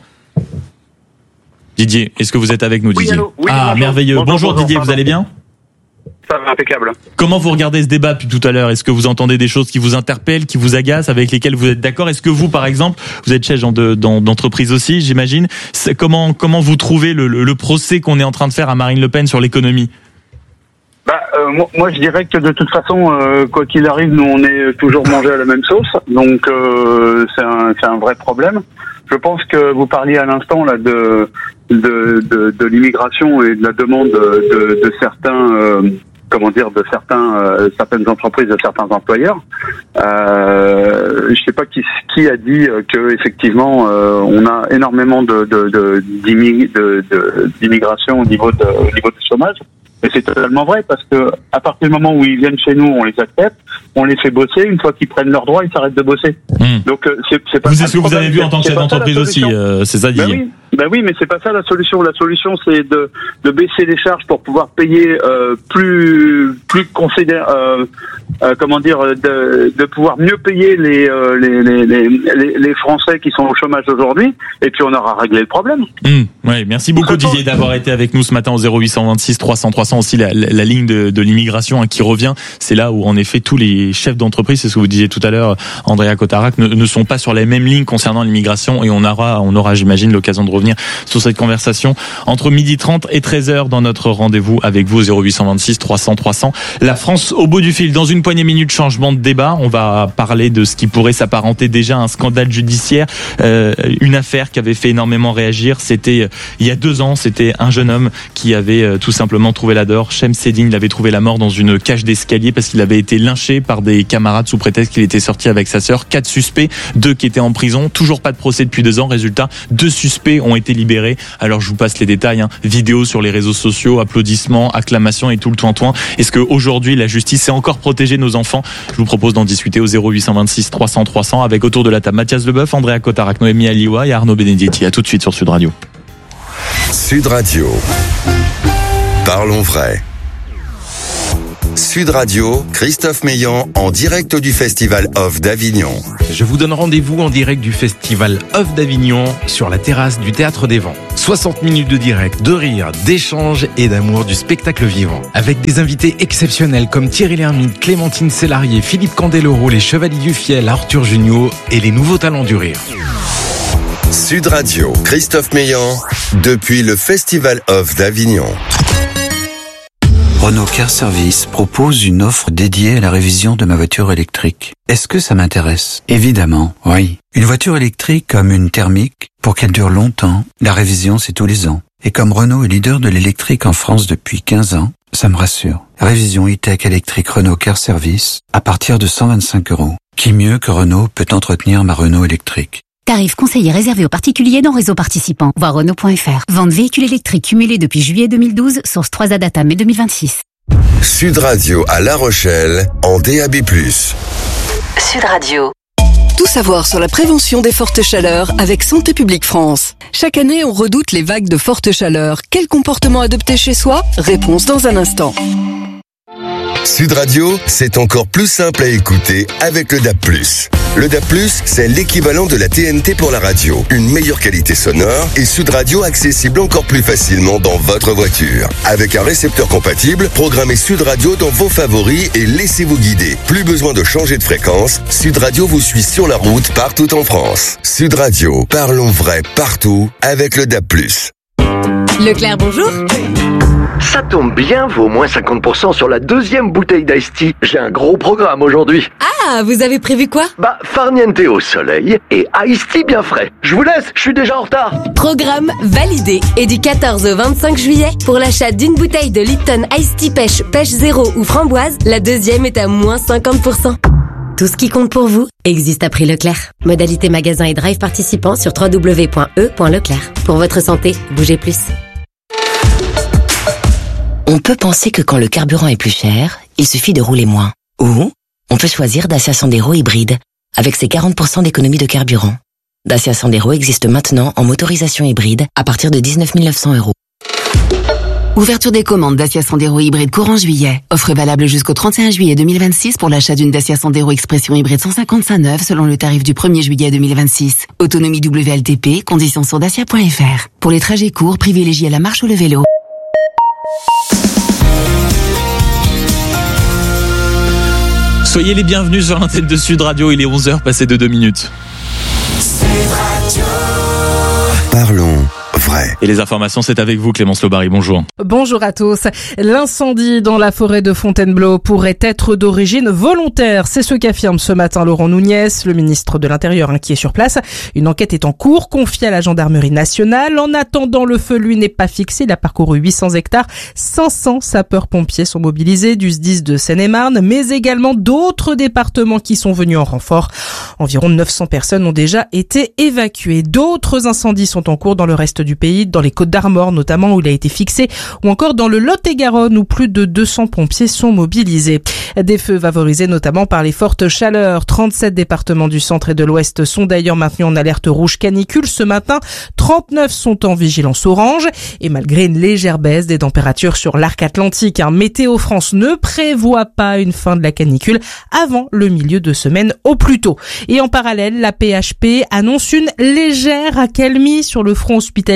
Didier, est-ce que vous êtes avec nous, Didier? Oui, allô, oui, Ah, bonjour. merveilleux. Bonjour, bonjour, bonjour Didier, pardon. Vous allez bien? Ça va, impeccable. Comment vous regardez ce débat depuis tout à l'heure? Est-ce que vous entendez des choses qui vous interpellent, qui vous agacent, avec lesquelles vous êtes d'accord? Est-ce que vous, par exemple, vous êtes chef de, dans, d'entreprise aussi, j'imagine, c'est comment, comment vous trouvez le, le, le procès qu'on est en train de faire à Marine Le Pen sur l'économie? Bah, euh, moi, moi, je dirais que de toute façon, euh, quoi qu'il arrive, nous, on est toujours mangé à la même sauce. Donc, euh, c'est un, c'est un vrai problème. Je pense que vous parliez à l'instant là de de, de, de l'immigration et de la demande de, de, de certains, euh, comment dire, de certains, euh, certaines entreprises, de certains employeurs. Euh, je sais pas qui qui a dit que effectivement, euh, on a énormément de de, de, d'immig- de, de d'immigration au niveau de au niveau du chômage. Et c'est totalement vrai parce que à partir du moment où ils viennent chez nous, on les accepte, on les fait bosser. Une fois qu'ils prennent leurs droits, ils s'arrêtent de bosser. Mmh. Donc c'est, c'est pas. Vous c'est ce que vous avez vu en tant que chef d'entreprise aussi, euh, c'est ça, Didier. Ben oui, ben oui, mais c'est pas ça la solution. La solution, c'est de de baisser les charges pour pouvoir payer euh, plus plus considéré, euh, euh, comment dire, de de pouvoir mieux payer les euh, les, les les les Français qui sont au chômage aujourd'hui. Et puis on aura réglé le problème. Mmh. Oui, merci beaucoup Didier d'avoir été avec nous ce matin au zéro huit cent vingt-six trois cents trois cents. Aussi la, la, la ligne de, de l'immigration hein, qui revient, c'est là où en effet tous les chefs d'entreprise, c'est ce que vous disiez tout à l'heure, Andrea Cotarac, ne, ne sont pas sur la même ligne concernant l'immigration, et on aura, on aura, j'imagine, l'occasion de revenir sur cette conversation entre midi trente et treize heures dans notre rendez-vous avec vous au zéro huit cent vingt-six trois cents trois cents. La France au bout du fil. Dans une poignée de minutes, changement de débat. On va parler de ce qui pourrait s'apparenter déjà à un scandale judiciaire. Euh, une affaire qui avait fait énormément réagir. C'était euh, il y a deux ans. C'était un jeune homme qui avait euh, tout simplement trouvé la mort. Shemseddine l'avait trouvé la mort dans une cage d'escalier parce qu'il avait été lynché par des camarades sous prétexte qu'il était sorti avec sa sœur. Quatre suspects, deux qui étaient en prison. Toujours pas de procès depuis deux ans. Résultat, deux suspects ont été libérés. Alors je vous passe les détails. Hein. Vidéos sur les réseaux sociaux, applaudissements, acclamations et tout le toin-toin. Est-ce qu'aujourd'hui la justice sait encore protéger nos enfants? Je vous propose d'en discuter au zéro huit cent vingt-six trois cents trois cents avec autour de la table Mathias Leboeuf, Andrea Cotarac, Noémie Aliwa et Arnaud Benedetti. À tout de suite sur Sud Radio. Sud Radio. Parlons vrai. Sud Radio, Christophe Meillan en direct du Festival Off d'Avignon. Je vous donne rendez-vous en direct du Festival Off d'Avignon sur la terrasse du Théâtre des Vents. soixante minutes de direct, de rire, d'échange et d'amour du spectacle vivant. Avec des invités exceptionnels comme Thierry Lhermitte, Clémentine Célarié, Philippe Candeloro, les Chevaliers du Fiel, Arthur Junio et les nouveaux talents du rire. Sud Radio, Christophe Meillan, depuis le Festival Off d'Avignon. Renault Car Service propose une offre dédiée à la révision de ma voiture électrique. Est-ce que ça m'intéresse? Évidemment, oui. Une voiture électrique comme une thermique, pour qu'elle dure longtemps, la révision c'est tous les ans. Et comme Renault est leader de l'électrique en France depuis quinze ans, ça me rassure. Révision e-tech électrique Renault Car Service à partir de cent vingt-cinq euros. Qui mieux que Renault peut entretenir ma Renault électrique? Tarif conseillé réservé aux particuliers dans réseau participant. Voir Renault point F R. Vente véhicules électriques cumulés depuis juillet deux mille douze. Source trois A Data mai deux mille vingt-six. Sud Radio à La Rochelle en D A B plus. Sud Radio. Tout savoir sur la prévention des fortes chaleurs avec Santé publique France. Chaque année, on redoute les vagues de forte chaleur. Quel comportement adopter chez soi? Réponse dans un instant. Sud Radio, c'est encore plus simple à écouter avec le D A B plus. Le D A B plus, c'est l'équivalent de la T N T pour la radio. Une meilleure qualité sonore et Sud Radio accessible encore plus facilement dans votre voiture. Avec un récepteur compatible, programmez Sud Radio dans vos favoris et laissez-vous guider. Plus besoin de changer de fréquence, Sud Radio vous suit sur la route partout en France. Sud Radio, parlons vrai partout avec le D A B plus. Leclerc, bonjour. Ça tombe bien, vaut moins cinquante pour cent sur la deuxième bouteille d'Ice Tea. J'ai un gros programme aujourd'hui. Ah, vous avez prévu quoi? Bah, farniente au soleil et Ice Tea bien frais. Je vous laisse, je suis déjà en retard. Programme validé. Et du quatorze au vingt-cinq juillet, pour l'achat d'une bouteille de Lipton Ice Tea Pêche, Pêche Zéro ou Framboise, la deuxième est à moins cinquante pour cent. Tout ce qui compte pour vous existe à prix Leclerc. Modalité magasin et drive participants sur w w w point e point leclerc. Pour votre santé, bougez plus. On peut penser que quand le carburant est plus cher, il suffit de rouler moins. Ou on peut choisir Dacia Sandero hybride, avec ses quarante pour cent d'économie de carburant. Dacia Sandero existe maintenant en motorisation hybride à partir de dix-neuf mille neuf cents euros. Ouverture des commandes Dacia Sandero hybride courant juillet. Offre valable jusqu'au trente et un juillet deux mille vingt-six pour l'achat d'une Dacia Sandero Expression hybride cent cinquante-cinq neuve selon le tarif du premier juillet deux mille vingt-six. Autonomie W L T P, conditions sur dacia point F R. Pour les trajets courts, privilégiez la marche ou le vélo. Soyez les bienvenus sur l'antenne de Sud Radio, il est onze heures passé de deux minutes. Sud Radio. Parlons vrai. Et les informations, c'est avec vous Clémence Lobary, bonjour. Bonjour à tous. L'incendie dans la forêt de Fontainebleau pourrait être d'origine volontaire. C'est ce qu'affirme ce matin Laurent Nunez, le ministre de l'Intérieur hein, qui est sur place. Une enquête est en cours, confiée à la gendarmerie nationale. En attendant, le feu, lui, n'est pas fixé. Il a parcouru huit cents hectares. cinq cents sapeurs-pompiers sont mobilisés du S D I S de Seine-et-Marne, mais également d'autres départements qui sont venus en renfort. Environ neuf cents personnes ont déjà été évacuées. D'autres incendies sont en cours dans le reste du pays, dans les Côtes-d'Armor notamment où il a été fixé, ou encore dans le Lot-et-Garonne où plus de deux cents pompiers sont mobilisés. Des feux favorisés notamment par les fortes chaleurs. trente-sept départements du centre et de l'ouest sont d'ailleurs maintenus en alerte rouge canicule ce matin. trente-neuf sont en vigilance orange. Et malgré une légère baisse des températures sur l'arc atlantique, hein, Météo France ne prévoit pas une fin de la canicule avant le milieu de semaine au plus tôt. Et en parallèle, la P H P annonce une légère accalmie sur le front hospitalier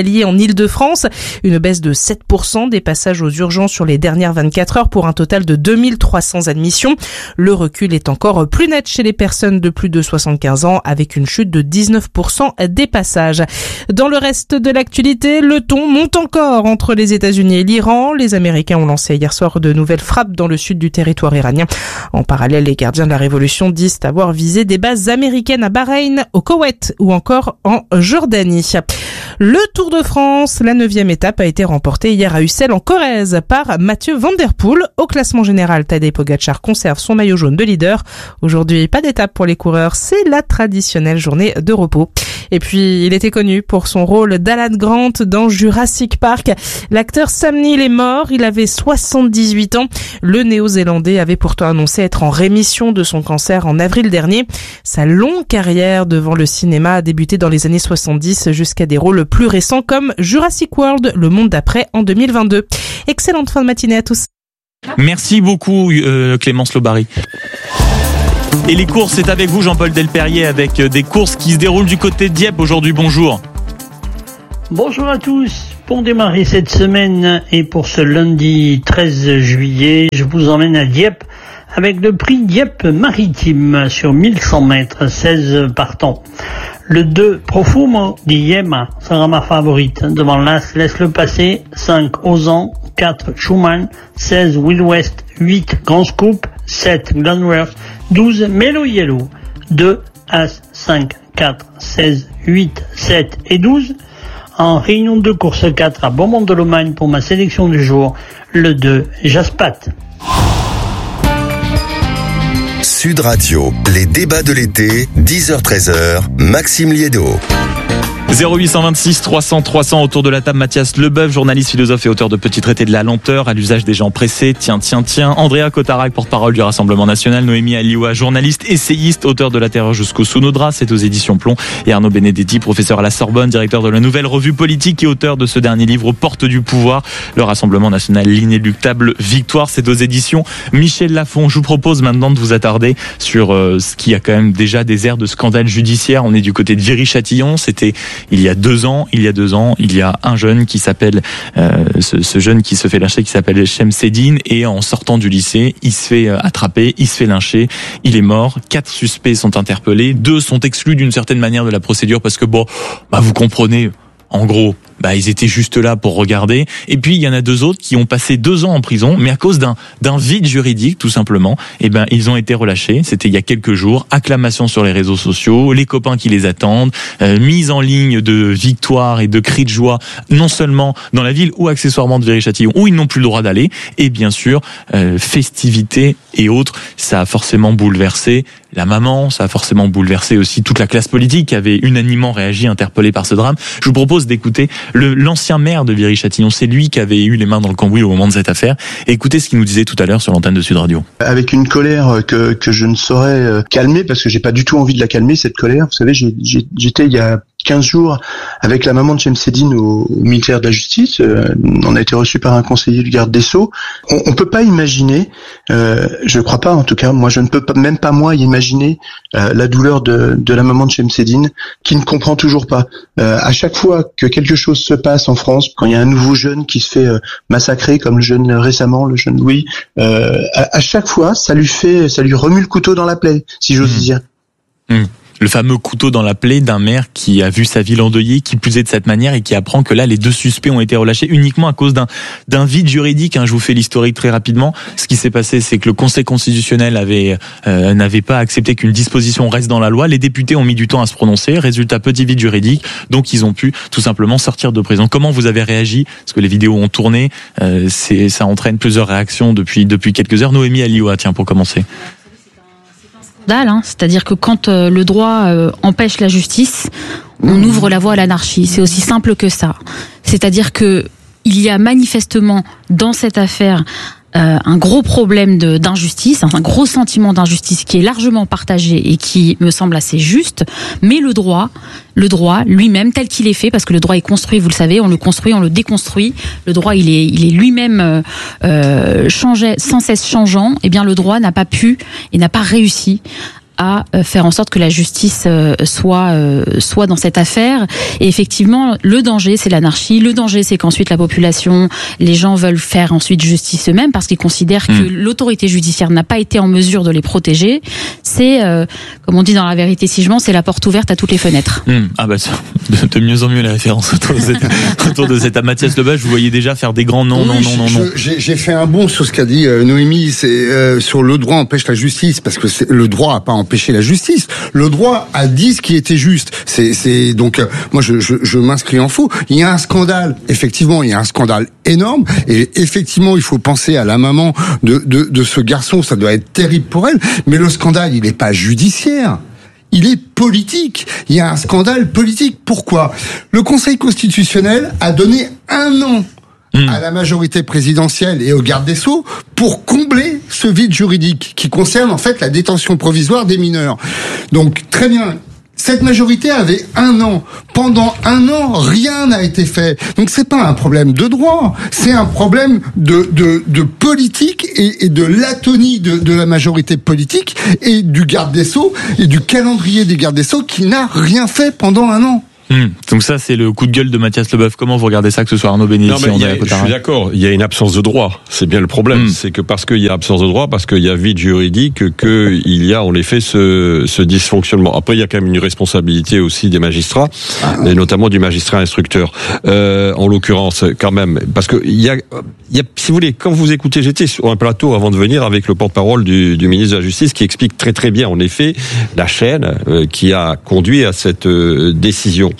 hospitaliers en Île-de-France. Une baisse de sept pour cent des passages aux urgences sur les dernières vingt-quatre heures pour un total de deux mille trois cents admissions. Le recul est encore plus net chez les personnes de plus de soixante-quinze ans avec une chute de dix-neuf pour cent des passages. Dans le reste de l'actualité, le ton monte encore entre les États-Unis et l'Iran. Les Américains ont lancé hier soir de nouvelles frappes dans le sud du territoire iranien. En parallèle, les gardiens de la révolution disent avoir visé des bases américaines à Bahreïn, au Koweït ou encore en Jordanie. Le Tour de France, la neuvième étape a été remportée hier à Ussel en Corrèze par Mathieu Van Der Poel. Au classement général, Tadej Pogačar conserve son maillot jaune de leader. Aujourd'hui, pas d'étape pour les coureurs, c'est la traditionnelle journée de repos. Et puis, il était connu pour son rôle d'Alan Grant dans Jurassic Park. L'acteur Sam Neill est mort, il avait soixante-dix-huit ans. Le Néo-Zélandais avait pourtant annoncé être en rémission de son cancer en avril dernier. Sa longue carrière devant le cinéma a débuté dans les années soixante-dix jusqu'à des rôles plus récents comme Jurassic World, Le Monde d'après en deux mille vingt-deux. Excellente fin de matinée à tous. Merci beaucoup euh, Clémence Lobary. Et les courses, c'est avec vous Jean-Paul Delperrier avec des courses qui se déroulent du côté de Dieppe aujourd'hui. Bonjour. Bonjour à tous. Pour démarrer cette semaine et pour ce lundi treize juillet, je vous emmène à Dieppe avec le prix Dieppe Maritime sur mille cent mètres, seize partants. Le deux Profumo di Yema sera ma favorite. Devant l'As, laisse-le passer, cinq Ozan, quatre Schumann, seize Will West, huit Grand Scoop, sept Glenworth, douze Melo Yellow, deux As, cinq, quatre, seize, huit, sept et douze. En réunion de course quatre à Beaumont-de-Lomagne pour ma sélection du jour, le deux Jaspat. Sud Radio, les débats de l'été, dix heures treize heures, Maxime Liédo. zéro huit cent vingt-six trois cents trois cents autour de la table, Mathias Leboeuf, journaliste, philosophe et auteur de Petit traité de la lenteur à l'usage des gens pressés. Tiens, tiens, tiens. Andrea Cotarac, porte-parole du Rassemblement national. Noémie Alioua, journaliste, essayiste, auteur de La Terreur jusqu'au sous nos draps, c'est aux éditions Plomb. Et Arnaud Benedetti, professeur à la Sorbonne, directeur de la Nouvelle Revue Politique et auteur de ce dernier livre, Porte du pouvoir, le Rassemblement national, l'inéluctable victoire, c'est aux éditions Michel Lafon. Je vous propose maintenant de vous attarder sur euh, ce qui a quand même déjà des airs de scandale judiciaire. On est du côté de Viry-Châtillon. C'était il y a deux ans. Il y a deux ans, il y a un jeune qui s'appelle, euh, ce, ce jeune qui se fait lyncher, qui s'appelle Chemseddine, et en sortant du lycée, il se fait attraper, il se fait lyncher, il est mort. Quatre suspects sont interpellés, deux sont exclus d'une certaine manière de la procédure parce que bon, bah vous comprenez. En gros, bah ils étaient juste là pour regarder. Et puis il y en a deux autres qui ont passé deux ans en prison, mais à cause d'un d'un vide juridique, tout simplement. Et ben ils ont été relâchés. C'était il y a quelques jours. Acclamation sur les réseaux sociaux, les copains qui les attendent, euh, mise en ligne de victoire et de cris de joie, non seulement dans la ville ou accessoirement de Viry-Châtillon, où ils n'ont plus le droit d'aller. Et bien sûr, euh, festivités et autres. Ça a forcément bouleversé la maman, ça a forcément bouleversé aussi toute la classe politique qui avait unanimement réagi, interpellée par ce drame. Je vous propose d'écouter le, l'ancien maire de Viry-Châtillon. C'est lui qui avait eu les mains dans le cambouis au moment de cette affaire. Et écoutez ce qu'il nous disait tout à l'heure sur l'antenne de Sud Radio. Avec une colère que, que je ne saurais calmer, parce que j'ai pas du tout envie de la calmer, cette colère. Vous savez, j'ai, j'ai, j'étais il y a quinze jours avec la maman de Chemseddine au, au ministère de la Justice. Euh, on a été reçu par un conseiller du garde des Sceaux. On, on peut pas imaginer, euh, je crois pas en tout cas, moi je ne peux pas, même pas moi imaginer euh, la douleur de, de la maman de Chemseddine qui ne comprend toujours pas. Euh, à chaque fois que quelque chose se passe en France, quand il y a un nouveau jeune qui se fait euh, massacrer, comme le jeune récemment, le jeune Louis, euh, à, à chaque fois ça lui fait, ça lui remue le couteau dans la plaie, si j'ose mmh. dire. Mmh. Le fameux couteau dans la plaie d'un maire qui a vu sa ville endeuillée, qui plus est de cette manière, et qui apprend que là, les deux suspects ont été relâchés uniquement à cause d'un, d'un vide juridique. Hein, je vous fais l'historique très rapidement. Ce qui s'est passé, c'est que le Conseil constitutionnel avait euh, n'avait pas accepté qu'une disposition reste dans la loi. Les députés ont mis du temps à se prononcer. Résultat, petit vide juridique. Donc, ils ont pu tout simplement sortir de prison. Comment vous avez réagi? Parce que les vidéos ont tourné. Euh, c'est, ça entraîne plusieurs réactions depuis depuis quelques heures. Noémie Alioua, tiens, pour commencer. Hein, c'est-à-dire que quand euh, le droit euh, empêche la justice, on ouvre la voie à l'anarchie. C'est aussi simple que ça. C'est-à-dire que il y a manifestement dans cette affaire euh, un gros problème de, d'injustice, un gros sentiment d'injustice qui est largement partagé et qui me semble assez juste. Mais le droit, le droit lui-même tel qu'il est fait, parce que le droit est construit, vous le savez, on le construit, on le déconstruit. Le droit, il est, il est lui-même euh, changé, sans cesse changeant. Eh bien, le droit n'a pas pu et n'a pas réussi à faire en sorte que la justice soit soit dans cette affaire. Et effectivement, le danger, c'est l'anarchie. Le danger, c'est qu'ensuite la population, les gens veulent faire ensuite justice eux-mêmes parce qu'ils considèrent mmh. que l'autorité judiciaire n'a pas été en mesure de les protéger. C'est, euh, comme on dit dans La Vérité si je mens, c'est la porte ouverte à toutes les fenêtres. Mmh. Ah bah de, de mieux en mieux la référence autour de cette, autour de cette à Mathias Lebas. Je vous voyais déjà faire des grands non, oui, non, non, non, non. J'ai, j'ai fait un bond sur ce qu'a dit euh, Noémie, c'est euh, sur le droit empêche la justice, parce que c'est, le droit a pas empêché la justice. Le droit a dit ce qui était juste. C'est, c'est donc euh, moi je, je, je m'inscris en faux. Il y a un scandale. Effectivement, il y a un scandale énorme, et effectivement, il faut penser à la maman de de, de ce garçon. Ça doit être terrible pour elle. Mais le scandale, il n'est pas judiciaire. Il est politique. Il y a un scandale politique. Pourquoi ? Le Conseil constitutionnel a donné un an mmh. à la majorité présidentielle et au garde des Sceaux pour combler ce vide juridique qui concerne en fait la détention provisoire des mineurs. Donc très bien. Cette majorité avait un an. Pendant un an, rien n'a été fait. Donc c'est pas un problème de droit, c'est un problème de de, de politique et, et de l'atonie de, de la majorité politique et du garde des Sceaux et du calendrier des gardes des Sceaux qui n'a rien fait pendant un an. Mmh. Donc ça, c'est le coup de gueule de Mathias Leboeuf. Comment vous regardez ça, que ce soit Arnaud Bénédicte, André Cotard ? Je suis d'accord, il y a une absence de droit. C'est bien le problème. Mmh. C'est que parce qu'il y a absence de droit, parce qu'il y a vide juridique, qu'il y a en effet ce, ce dysfonctionnement. Après, il y a quand même une responsabilité aussi des magistrats, ah. et notamment du magistrat instructeur. Euh, en l'occurrence, quand même, parce que il y a, il y a, si vous voulez, quand vous écoutez, j'étais sur un plateau avant de venir avec le porte-parole du, du ministre de la Justice qui explique très très bien, en effet, la chaîne euh, qui a conduit à cette euh, décision.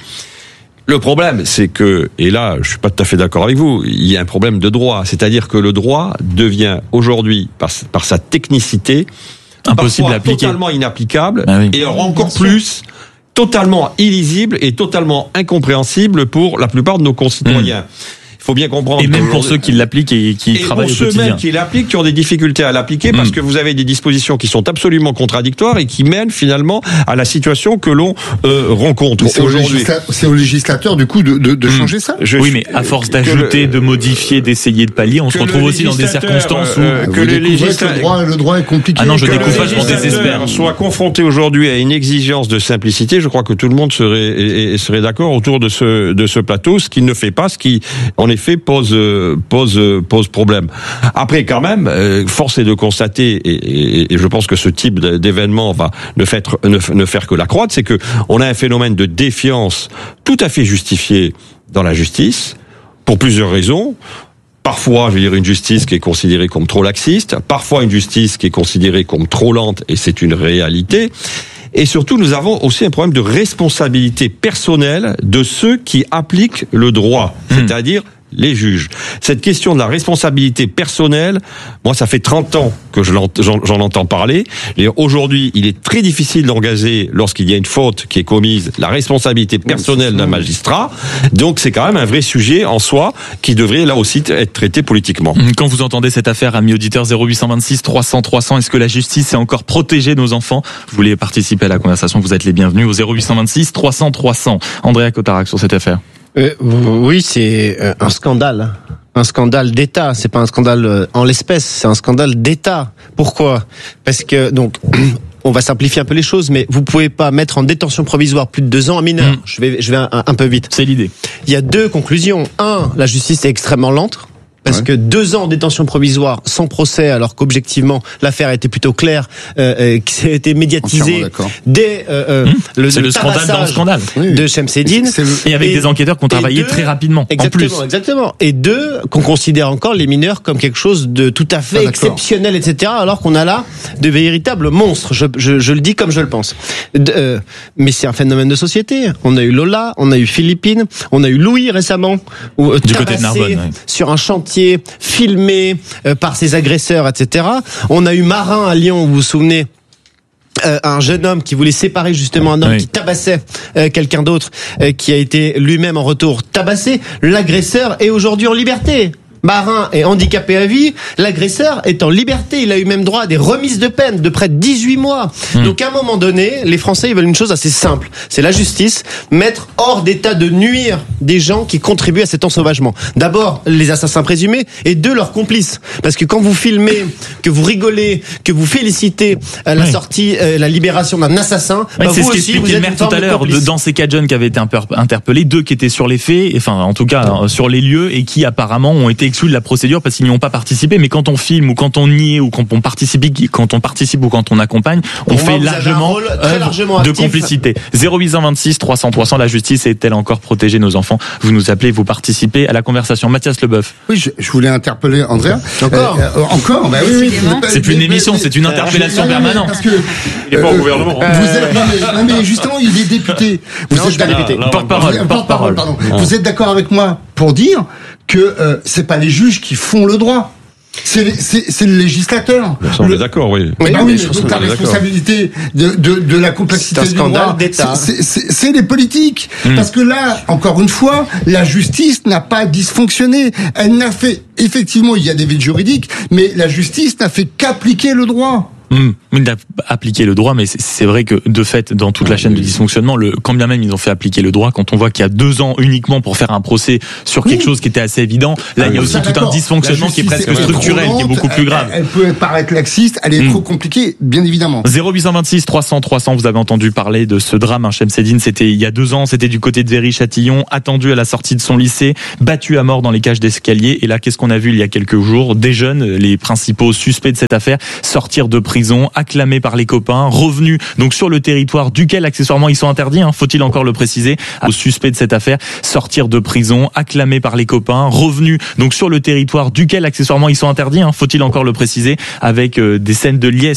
Le problème, c'est que, et là, je suis pas tout à fait d'accord avec vous, il y a un problème de droit. C'est-à-dire que le droit devient aujourd'hui, par, par sa technicité, impossible à appliquer, totalement inapplicable, ah oui. et encore plus, totalement illisible et totalement incompréhensible pour la plupart de nos concitoyens. Mmh. Il faut bien comprendre. Et même pour ceux qui l'appliquent et qui et travaillent au quotidien. Et pour ceux même qui l'appliquent, qui ont des difficultés à l'appliquer, mmh. parce que vous avez des dispositions qui sont absolument contradictoires et qui mènent finalement à la situation que l'on euh, rencontre c'est aujourd'hui. Au législa- c'est au législateur du coup de, de, de mmh. changer ça. Je oui, mais à force d'ajouter, le, de modifier, d'essayer de pallier, on se retrouve aussi dans des circonstances où euh, que, le, législa- que le, droit, le droit est compliqué. Ah non, je découvre pas, je m'en désespère. Soit confronté aujourd'hui à une exigence de simplicité, je crois que tout le monde serait et, et serait d'accord autour de ce de ce plateau, ce qui ne fait pas, ce qui en effet pose pose pose problème. Après, quand même, euh, force est de constater, et, et, et je pense que ce type d'événement va ne faire ne, ne faire que l'accroître, c'est que on a un phénomène de défiance tout à fait justifié dans la justice pour plusieurs raisons. Parfois, je veux dire, une justice qui est considérée comme trop laxiste, parfois une justice qui est considérée comme trop lente, et c'est une réalité. Et surtout, nous avons aussi un problème de responsabilité personnelle de ceux qui appliquent le droit, mmh. c'est-à-dire les juges. Cette question de la responsabilité personnelle, moi, ça fait trente ans que je l'ent- j'en, j'en entends parler. Et aujourd'hui, il est très difficile d'engager, lorsqu'il y a une faute qui est commise, la responsabilité personnelle d'un magistrat. Donc, c'est quand même un vrai sujet en soi qui devrait, là aussi, être traité politiquement. Quand vous entendez cette affaire, amis auditeurs, zéro huit cent vingt-six trois cents trois cents, est-ce que la justice sait encore protéger nos enfants ? Vous voulez participer à la conversation, vous êtes les bienvenus au zéro huit cent vingt-six trois cents trois cents. André Cotard sur cette affaire. Euh, oui, c'est euh, un scandale, un scandale d'État. C'est pas un scandale euh, en l'espèce, c'est un scandale d'État. Pourquoi ? Parce que donc. On va simplifier un peu les choses, mais vous pouvez pas mettre en détention provisoire plus de deux ans un mineur. Mmh. Je vais, je vais un, un peu vite. C'est l'idée. Il y a deux conclusions. Un, la justice est extrêmement lente. Parce ouais. que deux ans en détention provisoire sans procès, alors qu'objectivement l'affaire était plutôt claire, euh, euh, qui a été médiatisée dès euh, euh, mmh. le, c'est le, le scandale dans le scandale de Chemseddine, et avec et, des enquêteurs qui ont travaillé deux, très rapidement. Exactement, en plus. exactement. Et deux, qu'on considère encore les mineurs comme quelque chose de tout à fait ah, exceptionnel, et cetera. Alors qu'on a là de véritables monstres. Je, je, je le dis comme je le pense. De, euh, mais c'est un phénomène de société. On a eu Lola, on a eu Philippine, on a eu Louis récemment, où, du côté de Narbonne, ouais. sur un chantier filmé euh, par ses agresseurs, et cetera. On a eu Marin à Lyon, vous vous souvenez, euh, un jeune homme qui voulait séparer justement un homme oui. qui tabassait euh, quelqu'un d'autre, euh, qui a été lui-même en retour tabassé. L'agresseur est aujourd'hui en liberté. marin est handicapé à vie, l'agresseur est en liberté. Il a eu même droit à des remises de peine de près de dix-huit mois. Mmh. Donc à un moment donné, les Français ils veulent une chose assez simple. C'est la justice, mettre hors d'état de nuire des gens qui contribuent à cet ensauvagement. D'abord, les assassins présumés, et deux, leurs complices. Parce que quand vous filmez, que vous rigolez, que vous félicitez à la oui. sortie, euh, la libération d'un assassin, oui, bah c'est vous ce aussi, vous le êtes maire une tout forme à de l'heure, complice. dans ces quatre jeunes qui avaient été interpellés, deux qui étaient sur les faits, enfin en tout cas sur les lieux, et qui apparemment ont été exclus de la procédure parce qu'ils n'y ont pas participé. Mais quand on filme ou quand on y est ou quand on participe, quand on participe ou quand on accompagne, on Pour fait moi, largement, très largement de actif. complicité. zéro huit cent vingt-six trois cents trois cents, la justice est-elle encore protéger nos enfants? Vous nous appelez, vous participez à la conversation. Mathias Leboeuf. Oui, je, je voulais interpeller Andrea. Encore euh, euh, Encore bah oui, oui. C'est plus une émission, c'est une interpellation permanente. Parce que, il n'est pas euh, au gouvernement. Vous êtes, non, mais, non, mais justement, il est député. Vous non, êtes d'accord. Porte-parole. Porte-parole, pardon. Vous êtes d'accord avec moi pour dire que euh, c'est pas les juges qui font le droit. C'est, c'est, c'est le législateur. Ça, on est d'accord, oui. Mais oui, oui, mais mais donc la responsabilité de, de, de la complexité c'est un scandale du droit, d'État. C'est, c'est, c'est les politiques. Mmh. Parce que là, encore une fois, la justice n'a pas dysfonctionné. Elle n'a fait, effectivement, il y a des vides juridiques, mais la justice n'a fait qu'appliquer le droit. Mmh. Il a appliqué le droit, mais c'est vrai que de fait, dans toute la chaîne de dysfonctionnement, le, quand bien même ils ont fait appliquer le droit, quand on voit qu'il y a deux ans uniquement pour faire un procès sur quelque oui. chose qui était assez évident, là ah, il y a aussi tout un dysfonctionnement qui est presque structurel, qui est beaucoup plus grave. Elle, elle peut paraître laxiste, elle est mmh. trop compliquée, bien évidemment. zéro huit cent vingt-six trois cents trois cents, vous avez entendu parler de ce drame, hein, Chemseddine, c'était il y a deux ans, c'était du côté de Viry-Châtillon, attendu à la sortie de son lycée, battu à mort dans les cages d'escalier, et là qu'est-ce qu'on a vu il y a quelques jours? Des jeunes, les principaux suspects de cette affaire, sortir de prison, acclamés par les copains, revenus donc sur le territoire duquel accessoirement ils sont interdits, hein, faut-il encore le préciser, aux suspects de cette affaire, sortir de prison, acclamés par les copains, revenus donc sur le territoire duquel accessoirement ils sont interdits, hein, faut-il encore le préciser, avec euh, des scènes de liesse